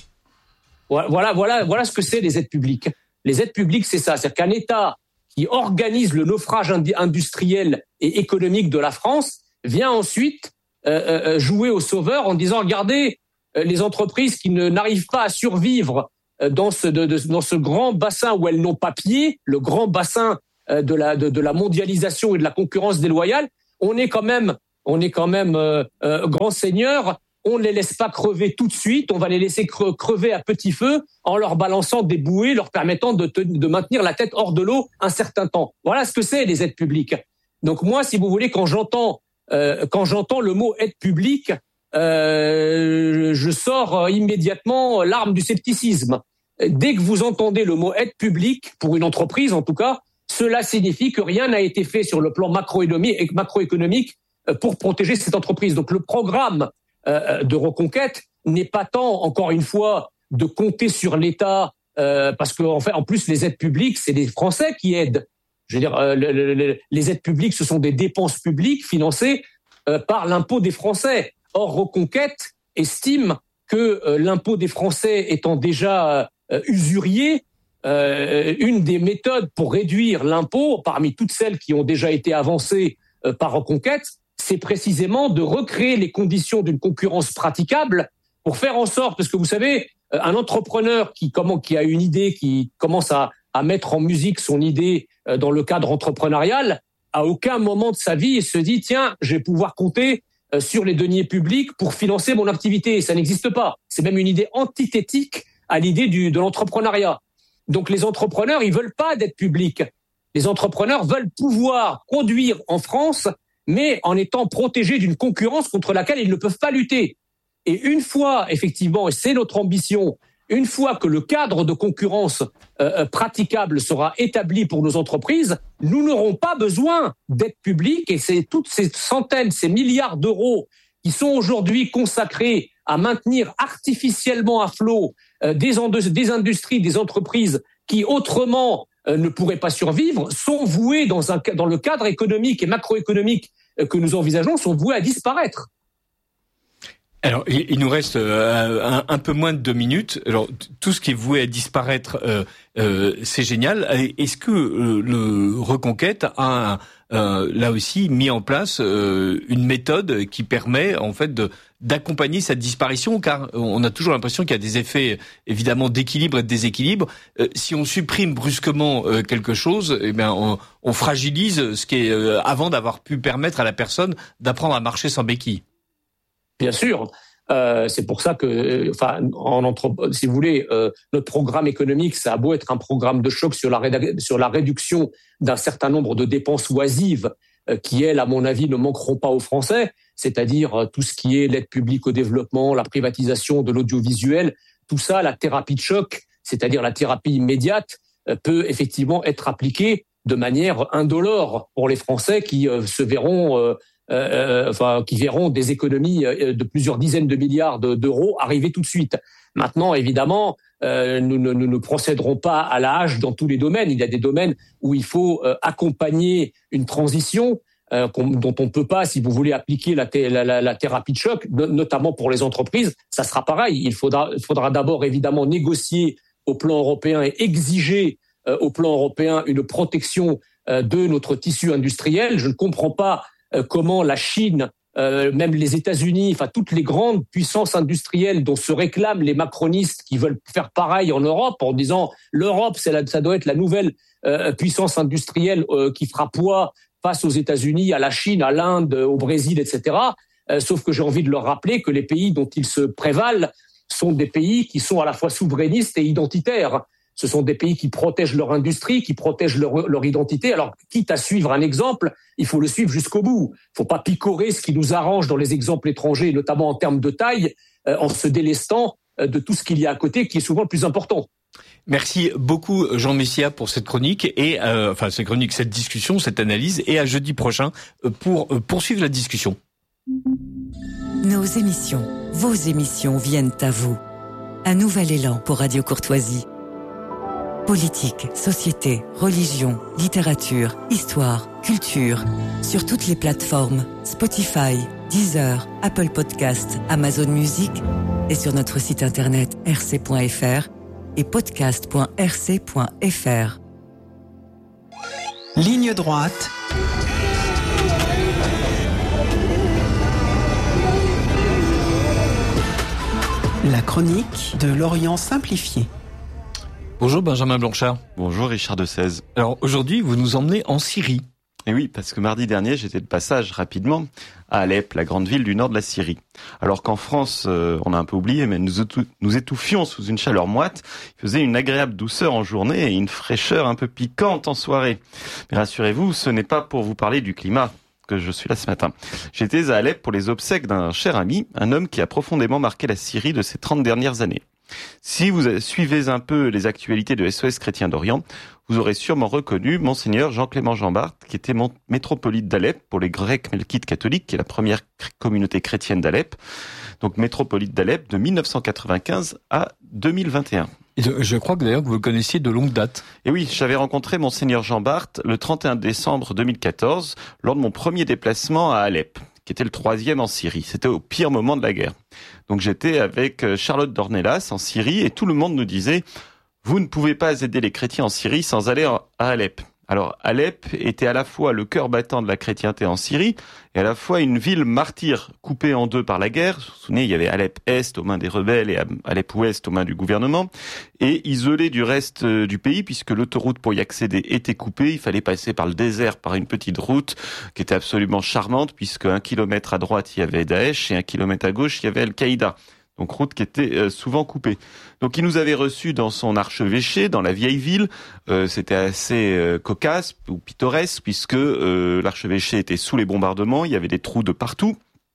Voilà, voilà, voilà ce que c'est les aides publiques. Les aides publiques, c'est ça, c'est qu'un État qui organise le naufrage industriel et économique de la France vient ensuite euh, euh, jouer au sauveur en disant regardez, euh, les entreprises qui ne n'arrivent pas à survivre dans ce, de, de, dans ce grand bassin où elles n'ont pas pied, le grand bassin de la, de, de la mondialisation et de la concurrence déloyale, on est quand même, on est quand même euh, euh, grand seigneur. On ne les laisse pas crever tout de suite, on va les laisser crever à petit feu en leur balançant des bouées, leur permettant de, te, de maintenir la tête hors de l'eau un certain temps. Voilà ce que c'est les aides publiques. Donc moi, si vous voulez, quand j'entends euh, quand j'entends le mot aide publique, euh, je sors immédiatement l'arme du scepticisme. Dès que vous entendez le mot aide publique, pour une entreprise en tout cas, cela signifie que rien n'a été fait sur le plan macroéconomique, macroéconomique pour protéger cette entreprise. Donc le programme de reconquête n'est pas tant, encore une fois, de compter sur l'État, euh, parce que en fait, en plus, les aides publiques, c'est les Français qui aident. Je veux dire, euh, le, le, les aides publiques, ce sont des dépenses publiques financées euh, par l'impôt des Français. Or, Reconquête estime que euh, l'impôt des Français étant déjà euh, usurier, euh, une des méthodes pour réduire l'impôt, parmi toutes celles qui ont déjà été avancées euh, par Reconquête, c'est précisément de recréer les conditions d'une concurrence praticable pour faire en sorte, parce que vous savez, un entrepreneur qui, comment, qui a une idée, qui commence à, à mettre en musique son idée dans le cadre entrepreneurial, à aucun moment de sa vie, il se dit, tiens, je vais pouvoir compter sur les deniers publics pour financer mon activité. Ça n'existe pas. C'est même une idée antithétique à l'idée du, de l'entrepreneuriat. Donc les entrepreneurs, ils veulent pas d'aide publique. Les entrepreneurs veulent pouvoir produire en France, mais en étant protégés d'une concurrence contre laquelle ils ne peuvent pas lutter. Et une fois, effectivement, et c'est notre ambition, une fois que le cadre de concurrence euh, praticable sera établi pour nos entreprises, nous n'aurons pas besoin d'aide publique, et c'est toutes ces centaines, ces milliards d'euros qui sont aujourd'hui consacrés à maintenir artificiellement à flot euh, des, des industries, des entreprises qui autrement euh, ne pourraient pas survivre, sont voués dans, un, dans le cadre économique et macroéconomique que nous envisageons, sont voués à disparaître. Alors, il nous reste un, un peu moins de deux minutes. Alors, tout ce qui est voué à disparaître, euh, euh, c'est génial. Est-ce que euh, le Reconquête a, euh, là aussi, mis en place euh, une méthode qui permet, en fait, de d'accompagner cette disparition, car on a toujours l'impression qu'il y a des effets, évidemment, d'équilibre et de déséquilibre. Euh, si on supprime brusquement euh, quelque chose, eh bien, on, on fragilise ce qui est euh, avant d'avoir pu permettre à la personne d'apprendre à marcher sans béquille. Bien sûr, euh, c'est pour ça que, enfin, en entre, si vous voulez, euh, notre programme économique, ça a beau être un programme de choc sur la réda- sur la réduction d'un certain nombre de dépenses oisives euh, qui, elles, à mon avis, ne manqueront pas aux Français, c'est-à-dire euh, tout ce qui est l'aide publique au développement, la privatisation de l'audiovisuel, tout ça, la thérapie de choc, c'est-à-dire la thérapie immédiate, euh, peut effectivement être appliquée de manière indolore pour les Français qui euh, se verront euh, Euh, enfin, qui verront des économies de plusieurs dizaines de milliards de, d'euros arriver tout de suite. Maintenant, évidemment, euh, nous, nous, nous ne procéderons pas à la hache dans tous les domaines. Il y a des domaines où il faut euh, accompagner une transition euh, dont on ne peut pas, si vous voulez, appliquer la, thé- la, la, la thérapie de choc, no- notamment pour les entreprises. Ça sera pareil. Il faudra, il faudra d'abord, évidemment, négocier au plan européen et exiger euh, au plan européen une protection euh, de notre tissu industriel. Je ne comprends pas comment la Chine, euh, même les États-Unis, enfin toutes les grandes puissances industrielles dont se réclament les macronistes qui veulent faire pareil en Europe en disant l'Europe, c'est la, ça doit être la nouvelle euh, puissance industrielle euh, qui fera poids face aux États-Unis, à la Chine, à l'Inde, au Brésil, et cetera. Euh, sauf que j'ai envie de leur rappeler que les pays dont ils se prévalent sont des pays qui sont à la fois souverainistes et identitaires. Ce sont des pays qui protègent leur industrie, qui protègent leur, leur identité. Alors, quitte à suivre un exemple, il faut le suivre jusqu'au bout. Il ne faut pas picorer ce qui nous arrange dans les exemples étrangers, notamment en termes de taille, euh, en se délestant euh, de tout ce qu'il y a à côté, qui est souvent le plus important. Merci beaucoup, Jean Messia, pour cette chronique et euh, enfin cette chronique, cette discussion, cette analyse. Et à jeudi prochain pour euh, poursuivre la discussion. Nos émissions, vos émissions viennent à vous. Un nouvel élan pour Radio Courtoisie. Politique, société, religion, littérature, histoire, culture. Sur toutes les plateformes, Spotify, Deezer, Apple Podcasts, Amazon Music et sur notre site internet r c point f r et podcast point r c point f r. Ligne droite. La chronique de l'Orient simplifié. Bonjour Benjamin Blanchard. Bonjour Richard de Sèze. Alors aujourd'hui, vous nous emmenez en Syrie. Et oui, parce que mardi dernier, j'étais de passage rapidement à Alep, la grande ville du nord de la Syrie. Alors qu'en France, euh, on a un peu oublié, mais nous, étou- nous étouffions sous une chaleur moite. Il faisait une agréable douceur en journée et une fraîcheur un peu piquante en soirée. Mais rassurez-vous, ce n'est pas pour vous parler du climat que je suis là ce matin. J'étais à Alep pour les obsèques d'un cher ami, un homme qui a profondément marqué la Syrie de ces trente dernières années. Si vous suivez un peu les actualités de S O S Chrétiens d'Orient, vous aurez sûrement reconnu Monseigneur Jean-Clément Jean-Bart, qui était métropolite d'Alep pour les Grecs melkites catholiques, qui est la première communauté chrétienne d'Alep. Donc métropolite d'Alep de mille neuf cent quatre-vingt-quinze à deux mille vingt et un. Je crois que d'ailleurs que vous le connaissiez de longue date. Et oui, j'avais rencontré Monseigneur Jean-Bart le trente et un décembre deux mille quatorze, lors de mon premier déplacement à Alep, qui était le troisième en Syrie. C'était au pire moment de la guerre. Donc j'étais avec Charlotte Dornelas en Syrie et tout le monde nous disait « Vous ne pouvez pas aider les chrétiens en Syrie sans aller à Alep ». Alors Alep était à la fois le cœur battant de la chrétienté en Syrie et à la fois une ville martyre coupée en deux par la guerre. Vous vous souvenez, il y avait Alep Est aux mains des rebelles et Alep Ouest aux mains du gouvernement, et isolée du reste du pays puisque l'autoroute pour y accéder était coupée. Il fallait passer par le désert par une petite route qui était absolument charmante puisque un kilomètre à droite il y avait Daesh et un kilomètre à gauche il y avait Al-Qaïda. Donc route qui était souvent coupée. Donc il nous avait reçus dans son archevêché, dans la vieille ville. Euh, c'était assez euh, cocasse ou pittoresque puisque euh, l'archevêché était sous les bombardements. Il y avait des trous de partout.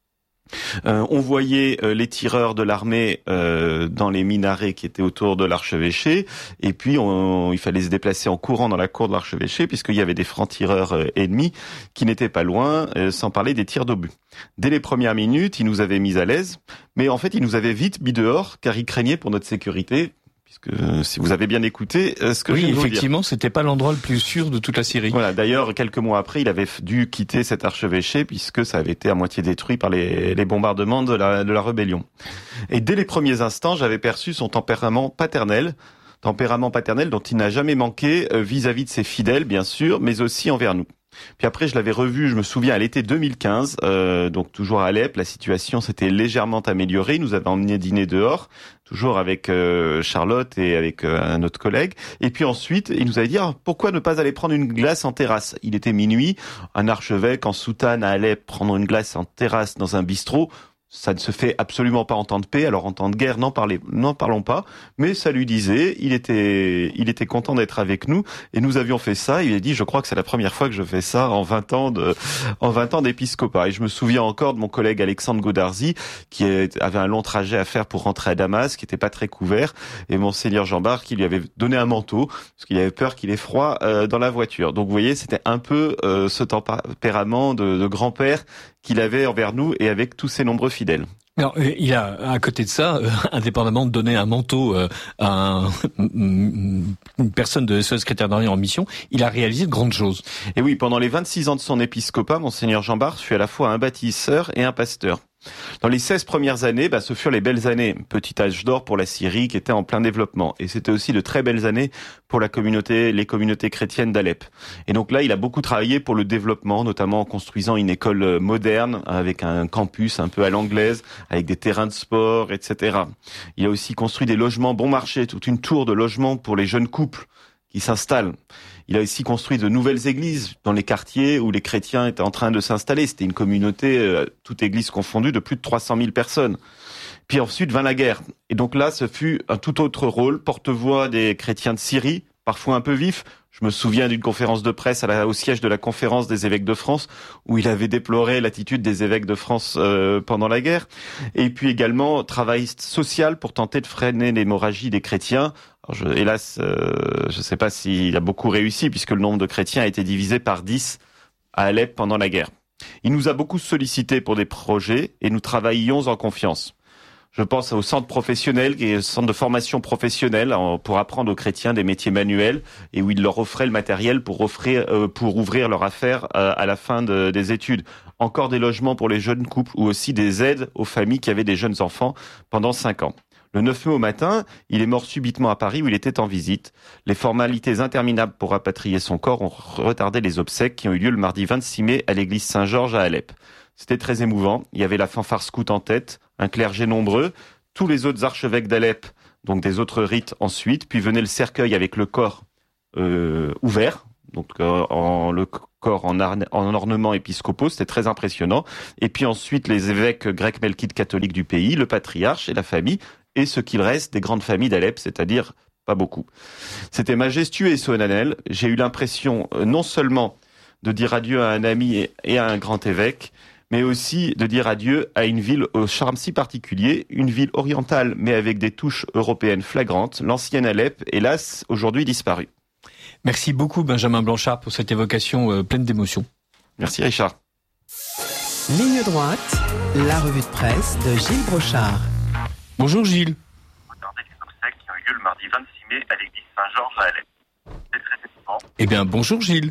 Euh, on voyait euh, les tireurs de l'armée euh, dans les minarets qui étaient autour de l'archevêché, et puis on, il fallait se déplacer en courant dans la cour de l'archevêché puisqu'il y avait des francs-tireurs euh, ennemis qui n'étaient pas loin, euh, sans parler des tirs d'obus. Dès les premières minutes, ils nous avaient mis à l'aise, mais en fait ils nous avaient vite mis dehors car ils craignaient pour notre sécurité. Puisque euh, si vous avez bien écouté euh, ce que oui, je viens de vous dire. effectivement, c'était pas l'endroit le plus sûr de toute la Syrie. Voilà. D'ailleurs, quelques mois après, il avait dû quitter cet archevêché puisque ça avait été à moitié détruit par les, les bombardements de la, de la rébellion. Et dès les premiers instants, j'avais perçu son tempérament paternel, tempérament paternel dont il n'a jamais manqué euh, vis-à-vis de ses fidèles, bien sûr, mais aussi envers nous. Puis après, je l'avais revu, je me souviens, à l'été deux mille quinze, euh, donc toujours à Alep, la situation s'était légèrement améliorée. Il nous avait emmené dîner dehors, toujours avec euh, Charlotte et avec euh, un autre collègue. Et puis ensuite, il nous avait dit ah, pourquoi ne pas aller prendre une glace en terrasse. Il était minuit, un archevêque en soutane à Alep, prendre une glace en terrasse dans un bistrot. Ça ne se fait absolument pas en temps de paix, alors en temps de guerre, n'en parlez, n'en parlons pas, mais ça lui disait, il était, il était content d'être avec nous, et nous avions fait ça, il a dit, je crois que c'est la première fois que je fais ça en vingt ans de, en vingt ans d'épiscopat. Et je me souviens encore de mon collègue Alexandre Godarzi, qui avait un long trajet à faire pour rentrer à Damas, qui était pas très couvert, et Monseigneur Jean-Bart qui lui avait donné un manteau, parce qu'il avait peur qu'il ait froid euh, dans la voiture. Donc vous voyez, c'était un peu euh, ce tempérament de, de grand-père qu'il avait envers nous et avec tous ses nombreux fidèles. Alors, il a, à côté de ça, euh, indépendamment de donner un manteau euh, à un, une personne de S O S Chrétiens d'Orient en mission, il a réalisé de grandes choses. Et oui, pendant les vingt-six ans de son épiscopat, Monseigneur Jean-Bart fut à la fois un bâtisseur et un pasteur. Dans les seize premières années, bah, ce furent les belles années, petit âge d'or pour la Syrie qui était en plein développement. Et c'était aussi de très belles années pour la communauté, les communautés chrétiennes d'Alep. Et donc là, il a beaucoup travaillé pour le développement, notamment en construisant une école moderne avec un campus un peu à l'anglaise, avec des terrains de sport, et cetera. Il a aussi construit des logements bon marché, toute une tour de logements pour les jeunes couples qui s'installent. Il a aussi construit de nouvelles églises dans les quartiers où les chrétiens étaient en train de s'installer. C'était une communauté, euh, toute église confondue, de plus de trois cent mille personnes. Puis ensuite vint la guerre. Et donc là, ce fut un tout autre rôle, porte-voix des chrétiens de Syrie, parfois un peu vif. Je me souviens d'une conférence de presse à la, au siège de la conférence des évêques de France, où il avait déploré l'attitude des évêques de France euh, pendant la guerre. Et puis également, travail social pour tenter de freiner l'hémorragie des chrétiens. Alors je, hélas, euh, je ne sais pas s'il a beaucoup réussi, puisque le nombre de chrétiens a été divisé par dix à Alep pendant la guerre. Il nous a beaucoup sollicité pour des projets, et nous travaillions en confiance. Je pense au centre professionnel, qui est le centre de formation professionnelle pour apprendre aux chrétiens des métiers manuels et où il leur offrait le matériel pour offrir, euh, pour ouvrir leur affaire euh, à la fin de, des études. Encore des logements pour les jeunes couples ou aussi des aides aux familles qui avaient des jeunes enfants pendant cinq ans. Le neuf mai au matin, il est mort subitement à Paris où il était en visite. Les formalités interminables pour rapatrier son corps ont retardé les obsèques qui ont eu lieu le mardi vingt-six mai à l'église Saint-Georges à Alep. C'était très émouvant. Il y avait la fanfare scout en tête, un clergé nombreux, tous les autres archevêques d'Alep donc des autres rites ensuite, puis venait le cercueil avec le corps euh, ouvert, donc euh, en, le corps en, arne, en ornement épiscopaux, c'était très impressionnant, et puis ensuite les évêques grecs melkites catholiques du pays, le patriarche et la famille, et ce qu'il reste des grandes familles d'Alep, c'est-à-dire pas beaucoup. C'était majestueux et solennel. J'ai eu l'impression euh, non seulement de dire adieu à un ami et, et à un grand évêque, mais aussi de dire adieu à une ville au charme si particulier, une ville orientale mais avec des touches européennes flagrantes, l'ancienne Alep, hélas, aujourd'hui disparue. Merci beaucoup Benjamin Blanchard pour cette évocation euh, pleine d'émotion. Merci Richard. Ligne droite, la revue de presse de Gilles Brochard. Bonjour Gilles. Qui ont eu lieu le mardi vingt-six mai à l'église Saint-Georges à Alep. C'est très émouvant. Eh bien, bonjour Gilles.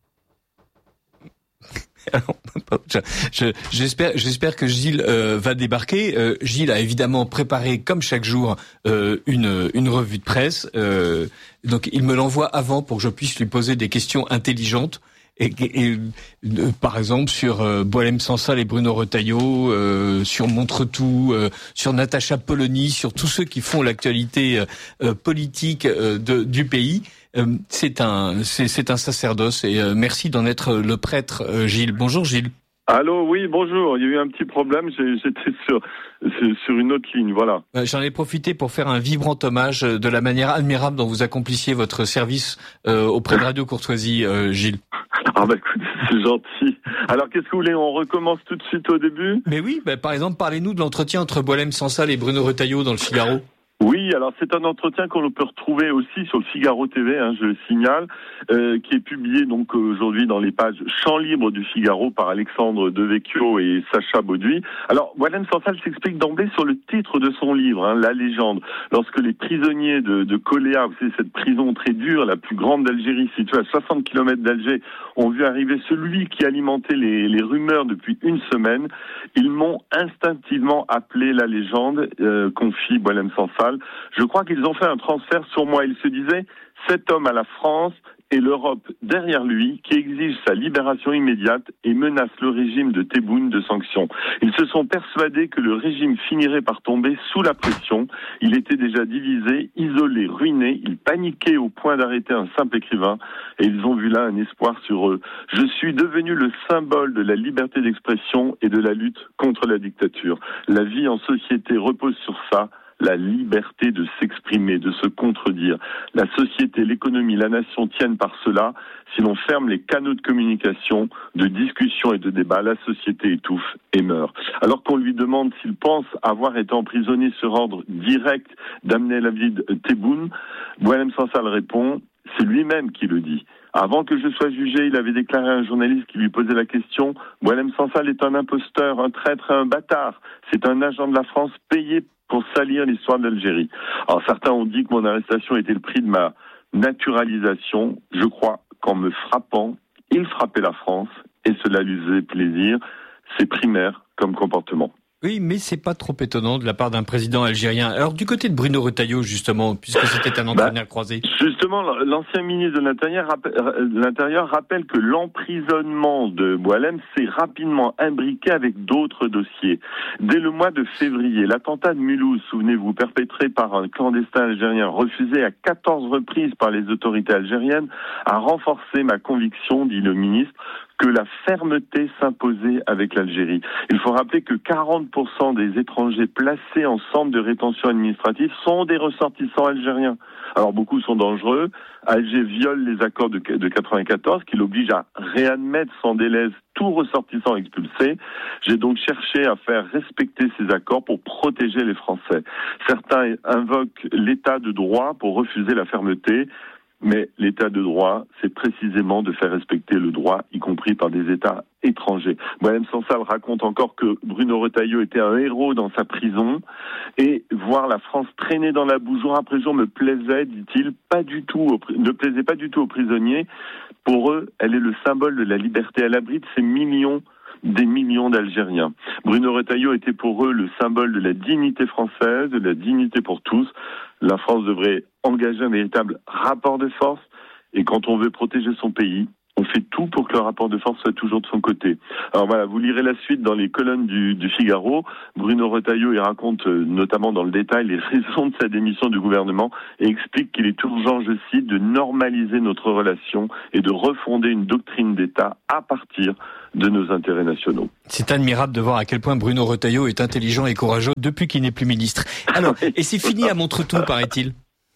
Alors, je, je, j'espère, j'espère que Gilles euh, va débarquer. Euh, Gilles a évidemment préparé, comme chaque jour, euh, une, une revue de presse. Euh, donc, il me l'envoie avant pour que je puisse lui poser des questions intelligentes. Et, et, et euh, par exemple sur euh, Boualem Sansal et Bruno Retailleau, euh, sur Montretout, euh, sur Natacha Polony, sur tous ceux qui font l'actualité euh, politique euh, de, du pays. Euh, c'est un, c'est, c'est un sacerdoce et euh, merci d'en être le prêtre, euh, Gilles. Bonjour Gilles. Allô, oui, bonjour. Il y a eu un petit problème. J'ai, j'étais sur sur une autre ligne, voilà. Euh, j'en ai profité pour faire un vibrant hommage de la manière admirable dont vous accomplissiez votre service euh, auprès de Radio Courtoisie, euh, Gilles. Ah bah écoute, c'est gentil. Alors qu'est-ce que vous voulez, on recommence tout de suite au début ? Mais oui, bah, par exemple, parlez-nous de l'entretien entre Boualem Sansal et Bruno Retailleau dans le Figaro. Oui, alors c'est un entretien qu'on peut retrouver aussi sur le Figaro T V, hein, je le signale, euh, qui est publié donc aujourd'hui dans les pages Champ libre du Figaro par Alexandre Devecchio et Sacha Bauduit. Alors, Boualem Sansal s'explique d'emblée sur le titre de son livre, hein, La légende. Lorsque les prisonniers de, de Koléa, vous savez, cette prison très dure, la plus grande d'Algérie, située à soixante kilomètres d'Alger, ont vu arriver celui qui alimentait les, les rumeurs depuis une semaine, ils m'ont instinctivement appelé la légende, euh, confie Boualem Sansal. Je crois qu'ils ont fait un transfert sur moi. Ils se disaient, cet homme a la France et l'Europe derrière lui qui exige sa libération immédiate et menace le régime de Tebboune de sanctions. Ils se sont persuadés que le régime finirait par tomber sous la pression. Il était déjà divisé, isolé, ruiné. Ils paniquaient au point d'arrêter un simple écrivain et ils ont vu là un espoir sur eux. Je suis devenu le symbole de la liberté d'expression et de la lutte contre la dictature. La vie en société repose sur ça. La liberté de s'exprimer, de se contredire. La société, l'économie, la nation tiennent par cela. Si l'on ferme les canaux de communication, de discussion et de débat, la société étouffe et meurt. Alors qu'on lui demande s'il pense avoir été emprisonné sur ordre direct d'Abdel Hamid Tebboune, Boualem Sansal répond, c'est lui-même qui le dit. Avant que je sois jugé, il avait déclaré à un journaliste qui lui posait la question « Boualem Sansal est un imposteur, un traître, un bâtard. C'est un agent de la France payé pour salir l'histoire d'Algérie. » Alors certains ont dit que mon arrestation était le prix de ma naturalisation. Je crois qu'en me frappant, il frappait la France et cela lui faisait plaisir. C'est primaire comme comportement. Oui, mais c'est pas trop étonnant de la part d'un président algérien. Alors du côté de Bruno Retailleau, justement, puisque c'était un entraîneur bah, croisé. Justement, l'ancien ministre de l'Intérieur rappelle, de l'Intérieur rappelle que l'emprisonnement de Boualem s'est rapidement imbriqué avec d'autres dossiers. Dès le mois de février, l'attentat de Mulhouse, souvenez-vous, perpétré par un clandestin algérien refusé à quatorze reprises par les autorités algériennes, a renforcé ma conviction, dit le ministre, que la fermeté s'imposait avec l'Algérie. Il faut rappeler que quarante pour cent des étrangers placés en centre de rétention administrative sont des ressortissants algériens. Alors beaucoup sont dangereux. Alger viole les accords de, de quatre-vingt-quatorze qui l'obligent à réadmettre sans délai tout ressortissant expulsé. J'ai donc cherché à faire respecter ces accords pour protéger les Français. Certains invoquent l'état de droit pour refuser la fermeté. Mais l'état de droit, c'est précisément de faire respecter le droit, y compris par des États étrangers. Boualem Sansal raconte encore que Bruno Retailleau était un héros dans sa prison et voir la France traîner dans la boue jour après jour me plaisait, dit-il, pas du tout, au, ne plaisait pas du tout aux prisonniers. Pour eux, elle est le symbole de la liberté. Elle abrite ces millions des millions d'Algériens. Bruno Retailleau était pour eux le symbole de la dignité française, de la dignité pour tous. La France devrait engager un véritable rapport de force et quand on veut protéger son pays, on fait tout pour que le rapport de force soit toujours de son côté. Alors voilà, vous lirez la suite dans les colonnes du, du Figaro. Bruno Retailleau, il raconte euh, notamment dans le détail les raisons de sa démission du gouvernement et explique qu'il est urgent, je cite, de normaliser notre relation et de refonder une doctrine d'État à partir de nos intérêts nationaux. C'est admirable de voir à quel point Bruno Retailleau est intelligent et courageux depuis qu'il n'est plus ministre. Alors, et c'est fini à Montretout, paraît-il.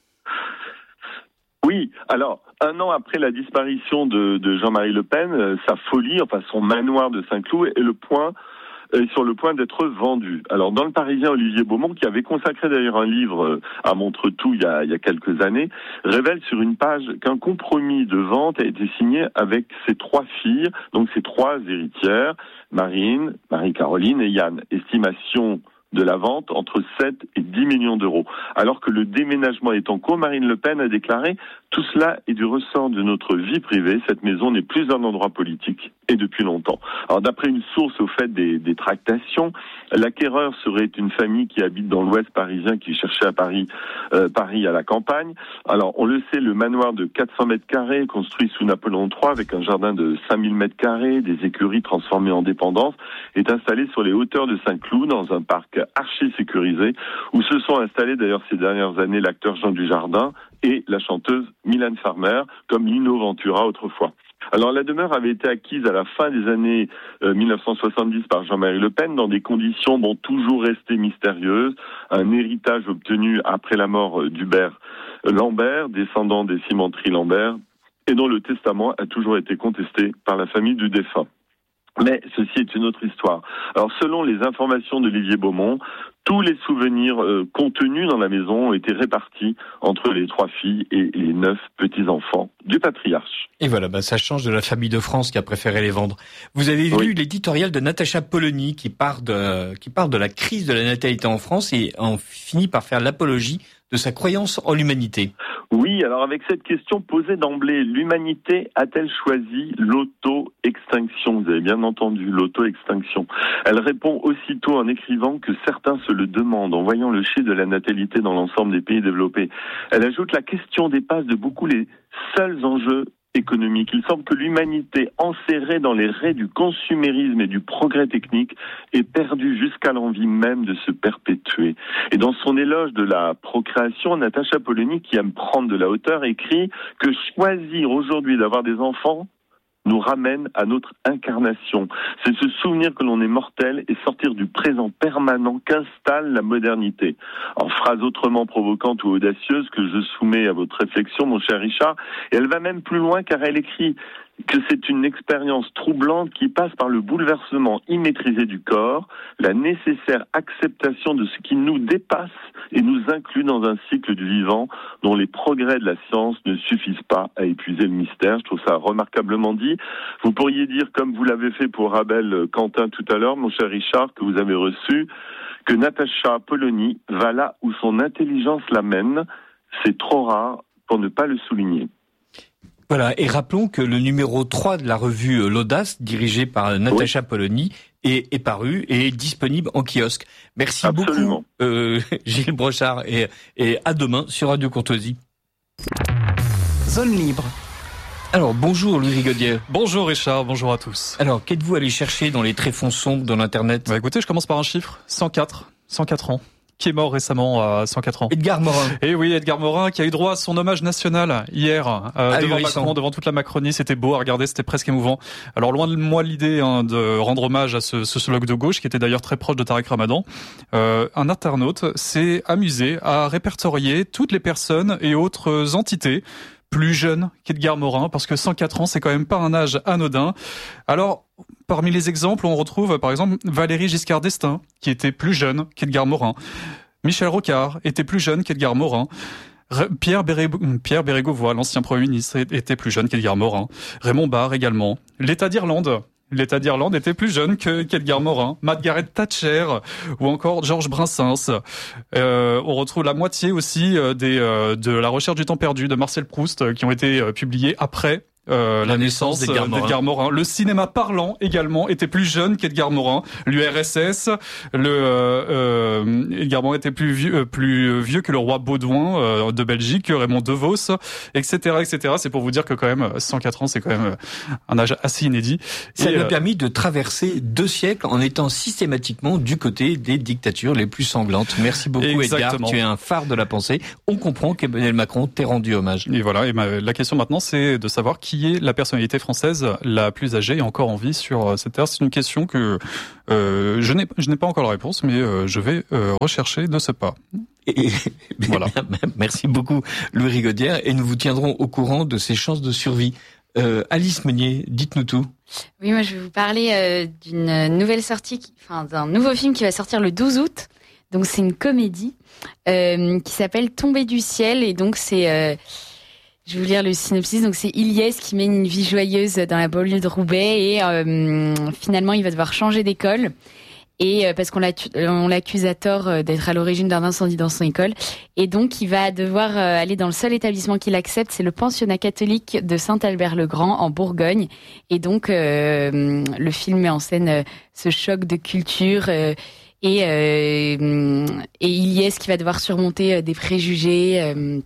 Oui, alors, un an après la disparition de, de Jean-Marie Le Pen, euh, sa folie, enfin son manoir de Saint-Cloud est le point, est sur le point d'être vendu. Alors, dans le Parisien, Olivier Beaumont, qui avait consacré d'ailleurs un livre à Montretout il y a, il y a quelques années, révèle sur une page qu'un compromis de vente a été signé avec ses trois filles, donc ses trois héritières, Marine, Marie-Caroline et Yann. Estimation de la vente entre sept et dix millions d'euros. Alors que le déménagement est en cours, Marine Le Pen a déclaré « Tout cela est du ressort de notre vie privée. Cette maison n'est plus un endroit politique et depuis longtemps. » Alors d'après une source au fait des, des tractations, l'acquéreur serait une famille qui habite dans l'ouest parisien, qui cherchait à Paris, euh, Paris à la campagne. Alors on le sait, le manoir de quatre cents mètres carrés, construit sous Napoléon trois avec un jardin de cinq mille mètres carrés, des écuries transformées en dépendance, est installé sur les hauteurs de Saint-Cloud dans un parc archi sécurisé, où se sont installés d'ailleurs ces dernières années l'acteur Jean Dujardin et la chanteuse Mylène Farmer, comme Lino Ventura autrefois. Alors la demeure avait été acquise à la fin des années euh, mille neuf cent soixante-dix par Jean-Marie Le Pen dans des conditions bon toujours restées mystérieuses, un héritage obtenu après la mort d'Hubert Lambert, descendant des cimenteries Lambert, et dont le testament a toujours été contesté par la famille du défunt. Mais ceci est une autre histoire. Alors selon les informations d'Olivier Beaumont, tous les souvenirs euh, contenus dans la maison ont été répartis entre les trois filles et les neuf petits-enfants du patriarche. Et voilà, bah ça change de la famille de France qui a préféré les vendre. Vous avez oui. lu l'éditorial de Natacha Polony qui part de, qui parle de la crise de la natalité en France et en finit par faire l'apologie de sa croyance en l'humanité. Oui, alors avec cette question posée d'emblée, l'humanité a-t-elle choisi l'auto-extinction ? Vous avez bien entendu, l'auto-extinction. Elle répond aussitôt en écrivant que certains se le demandent en voyant le chiffre de la natalité dans l'ensemble des pays développés. Elle ajoute: la question dépasse de beaucoup les seuls enjeux économique. Il semble que l'humanité, enserrée dans les raies du consumérisme et du progrès technique, est perdue jusqu'à l'envie même de se perpétuer. Et dans son éloge de la procréation, Natacha Polony, qui aime prendre de la hauteur, écrit que choisir aujourd'hui d'avoir des enfants nous ramène à notre incarnation. C'est se souvenir que l'on est mortel et sortir du présent permanent qu'installe la modernité. En phrase autrement provocante ou audacieuse que je soumets à votre réflexion, mon cher Richard, et elle va même plus loin car elle écrit que c'est une expérience troublante qui passe par le bouleversement immaîtrisé du corps, la nécessaire acceptation de ce qui nous dépasse et nous inclut dans un cycle du vivant dont les progrès de la science ne suffisent pas à épuiser le mystère. Je trouve ça remarquablement dit. Vous pourriez dire, comme vous l'avez fait pour Abel Quentin tout à l'heure, mon cher Richard, que vous avez reçu, que Natacha Polony va là où son intelligence l'amène. C'est trop rare pour ne pas le souligner. Voilà, et rappelons que le numéro trois de la revue L'Audace, dirigée par Natacha oui. Polony, est, est paru et est disponible en kiosque. Merci Absolument. beaucoup, euh, Gilles Brochard, et, et à demain sur Radio Courtoisie. Zone libre. Alors, bonjour Louis Rigaudier. Bonjour Richard, bonjour à tous. Alors, qu'êtes-vous allé chercher dans les tréfonds sombres de l'Internet ? Bah écoutez, je commence par un chiffre, cent quatre, cent quatre ans. Qui est mort récemment à cent quatre ans. Edgar Morin. Et oui, Edgar Morin, qui a eu droit à son hommage national hier euh, devant Macron, devant toute la Macronie. C'était beau à regarder, c'était presque émouvant. Alors loin de moi l'idée hein, de rendre hommage à ce sociologue de gauche, qui était d'ailleurs très proche de Tariq Ramadan. Euh, un internaute s'est amusé à répertorier toutes les personnes et autres entités plus jeunes qu'Edgar Morin, parce que cent quatre ans, c'est quand même pas un âge anodin. Alors, parmi les exemples, on retrouve par exemple Valéry Giscard d'Estaing, qui était plus jeune qu'Edgar Morin. Michel Rocard était plus jeune qu'Edgar Morin. Pierre, Béré... Pierre Bérégovoy, l'ancien Premier ministre, était plus jeune qu'Edgar Morin. Raymond Barre également. L'État d'Irlande. L'État d'Irlande était plus jeune que qu'Edgar Morin, Margaret Thatcher ou encore Georges Brassens. Euh, on retrouve la moitié aussi des euh, de La Recherche du temps perdu de Marcel Proust qui ont été euh, publiés après Euh, la, la naissance, naissance d'Edgar, Morin. d'Edgar Morin. Le cinéma parlant également était plus jeune qu'Edgar Morin. L'U R S S, le euh, euh, Hildebrand était plus vieux, euh, plus vieux que le roi Baudouin euh, de Belgique, Raymond de Vos, et cetera, et cetera. C'est pour vous dire que quand même cent quatre ans, c'est quand même un âge assez inédit. Ça et, lui a euh, permis de traverser deux siècles en étant systématiquement du côté des dictatures les plus sanglantes. Merci beaucoup Edgar, tu es un phare de la pensée. On comprend qu'Emmanuel Macron t'ait rendu hommage. Et voilà, et ma, la question maintenant, c'est de savoir qui est la personnalité française la plus âgée et encore en vie sur cette terre. C'est une question que euh, je n'ai je n'ai pas encore la réponse, mais euh, je vais euh, rechercher de ce pas. Et, et, voilà. Merci beaucoup Louis Rigaudière, et nous vous tiendrons au courant de ses chances de survie. Euh, Alice Meunier, dites-nous tout. Oui, moi je vais vous parler euh, d'une nouvelle sortie, qui, enfin d'un nouveau film qui va sortir le douze août. Donc c'est une comédie euh, qui s'appelle Tomber du ciel, et donc c'est, euh, je vais vous lire le synopsis. Donc c'est Ilyes qui mène une vie joyeuse dans la banlieue de Roubaix, et euh, finalement il va devoir changer d'école. Et euh, parce qu'on l'accuse à tort d'être à l'origine d'un incendie dans son école. Et donc, il va devoir euh, aller dans le seul établissement qu'il accepte, c'est le pensionnat catholique de Saint-Albert-le-Grand, en Bourgogne. Et donc, euh, le film met en scène euh, ce choc de culture euh, et, euh, et Ilyes qui va devoir surmonter euh, des préjugés euh,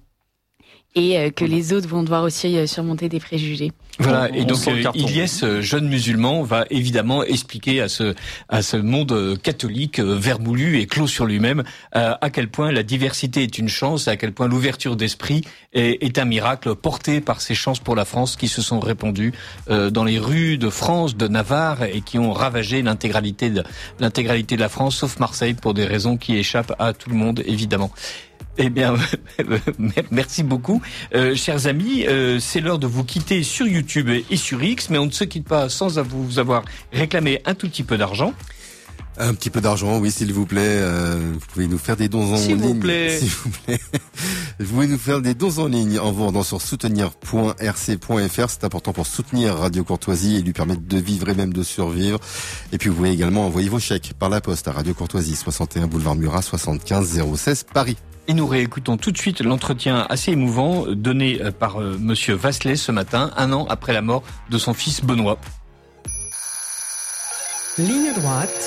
et euh, que les autres vont devoir aussi euh, surmonter des préjugés. Voilà, on, et on donc euh, Ilyes, jeune musulman, va évidemment expliquer à ce à ce monde catholique euh, vermoulu et clos sur lui-même euh, à quel point la diversité est une chance, à quel point l'ouverture d'esprit est, est un miracle porté par ces chances pour la France qui se sont répandues euh, dans les rues de France, de Navarre, et qui ont ravagé l'intégralité de l'intégralité de la France, sauf Marseille, pour des raisons qui échappent à tout le monde évidemment. Eh bien, merci beaucoup. Euh, chers amis, euh, c'est l'heure de vous quitter sur YouTube et sur X, mais on ne se quitte pas sans vous avoir réclamé un tout petit peu d'argent. Un petit peu d'argent, oui, s'il vous plaît. Euh, vous pouvez nous faire des dons en s'il ligne. Vous plaît. S'il vous plaît. Vous pouvez nous faire des dons en ligne en vous rendant sur soutenir point r c point f r. C'est important pour soutenir Radio Courtoisie et lui permettre de vivre et même de survivre. Et puis vous pouvez également envoyer vos chèques par la poste à Radio Courtoisie, soixante et un boulevard Murat, soixante-quinze zéro seize Paris. Et nous réécoutons tout de suite l'entretien assez émouvant donné par euh, Monsieur Vasselet ce matin, un an après la mort de son fils Benoît. Ligne droite.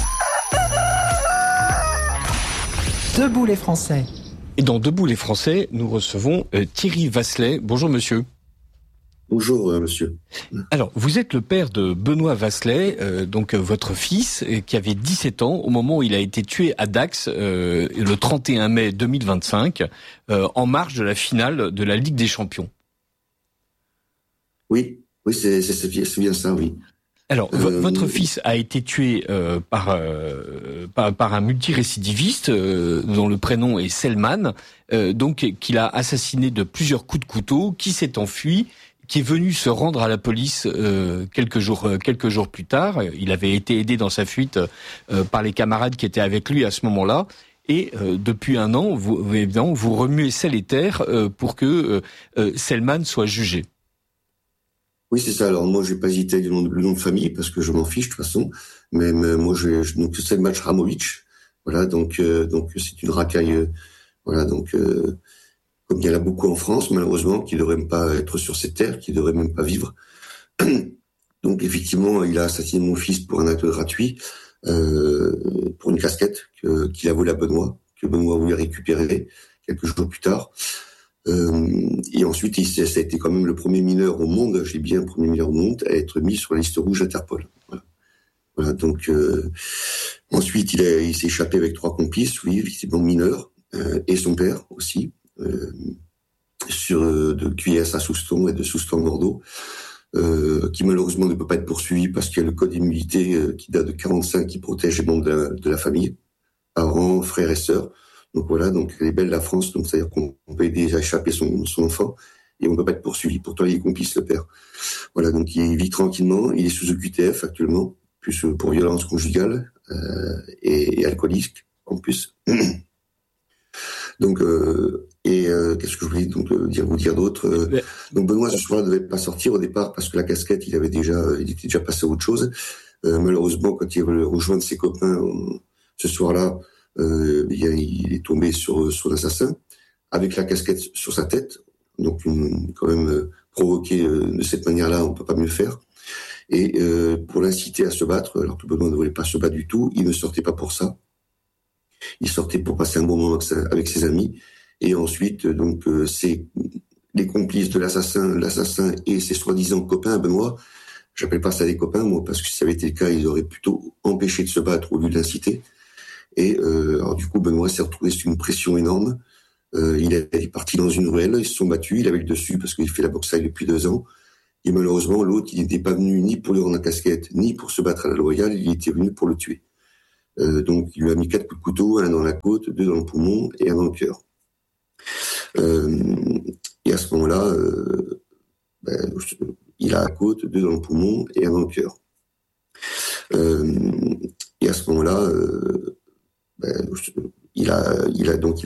Debout les Français. Et dans Debout les Français, nous recevons euh, Thierry Vasselet. Bonjour monsieur. Bonjour euh, monsieur. Alors, vous êtes le père de Benoît Vasselet, euh, donc euh, votre fils, euh, qui avait dix-sept ans au moment où il a été tué à Dax euh, le trente et un mai deux mille vingt-cinq, euh, en marge de la finale de la Ligue des Champions. Oui, oui, c'est, c'est, c'est bien ça, oui. Alors, euh, votre fils a été tué euh, par, euh, par par un multirécidiviste euh, dont le prénom est Selman, euh, donc qu'il a assassiné de plusieurs coups de couteau, qui s'est enfui, qui est venu se rendre à la police euh, quelques jours euh, quelques jours plus tard. Il avait été aidé dans sa fuite euh, par les camarades qui étaient avec lui à ce moment-là. Et euh, depuis un an, vous évidemment, vous remuez ciel et terre euh, pour que euh, euh, Selman soit jugé. Oui, c'est ça. Alors moi, je vais pas hésiter avec le nom, de, le nom de famille parce que je m'en fiche de toute façon. Mais, mais moi, je, je donc Selman Shramovic. Voilà, donc donc, donc c'est une racaille. Euh, voilà, donc. Euh, Comme il y en a beaucoup en France, malheureusement, qui ne devraient même pas être sur cette terre, qui ne devraient même pas vivre. Donc, effectivement, il a assassiné mon fils pour un acte gratuit, euh, pour une casquette que, qu'il a volée à Benoît, que Benoît voulait récupérer quelques jours plus tard. Euh, et ensuite, il, ça a été quand même le premier mineur au monde, j'ai bien le premier mineur au monde, à être mis sur la liste rouge Interpol. Voilà. Voilà donc, euh, ensuite, il, a, il s'est échappé avec trois complices, oui, effectivement mineurs, euh, et son père aussi. Euh, sur euh, de Q S à Souston et de Souston Bordeaux, euh, qui malheureusement ne peut pas être poursuivi parce qu'il y a le code d'immunité euh, qui date de quarante-cinq qui protège les membres de la, de la famille, parents, frères et sœurs. Donc voilà, donc elle est belle la France, donc c'est-à-dire qu'on peut aider à échapper son, son enfant et on ne peut pas être poursuivi. Pourtant il est complice le père. Voilà, donc il vit tranquillement, il est sous O Q T F actuellement, plus pour violence conjugale euh, et, et alcoolisme en plus. Donc euh, et euh, qu'est-ce que je voulais donc euh, dire vous dire d'autre euh, donc Benoît ce soir ne devait pas sortir au départ parce que la casquette il avait déjà il était déjà passé à autre chose. Euh, malheureusement quand il veut rejoindre ses copains on, ce soir-là euh, il, il est tombé sur sur l'assassin avec la casquette sur sa tête, donc une, quand même euh, provoqué euh, de cette manière-là on peut pas mieux faire. Et euh, pour l'inciter à se battre alors que Benoît ne voulait pas se battre du tout, il ne sortait pas pour ça. il sortait pour passer un bon moment avec, sa, avec ses amis. Et ensuite, donc, euh, c'est les complices de l'assassin, l'assassin et ses soi-disant copains, Benoît. J'appelle pas ça des copains, moi, parce que si ça avait été le cas, ils auraient plutôt empêché de se battre au lieu de l'inciter. Et euh, alors du coup, Benoît s'est retrouvé sous une pression énorme. Euh, il est parti dans une ruelle, ils se sont battus, il avait le dessus parce qu'il fait la boxe depuis deux ans. Et malheureusement, l'autre, il n'était pas venu ni pour lui rendre la casquette, ni pour se battre à la loyale, il était venu pour le tuer. Euh, donc, il lui a mis quatre coups de couteau, un dans la côte, deux dans le poumon et un dans le cœur. Euh, et à ce moment-là, euh, ben, il a la côte, deux dans le poumon et un dans le cœur. Euh, et à ce moment-là, euh, ben, il a, il a donc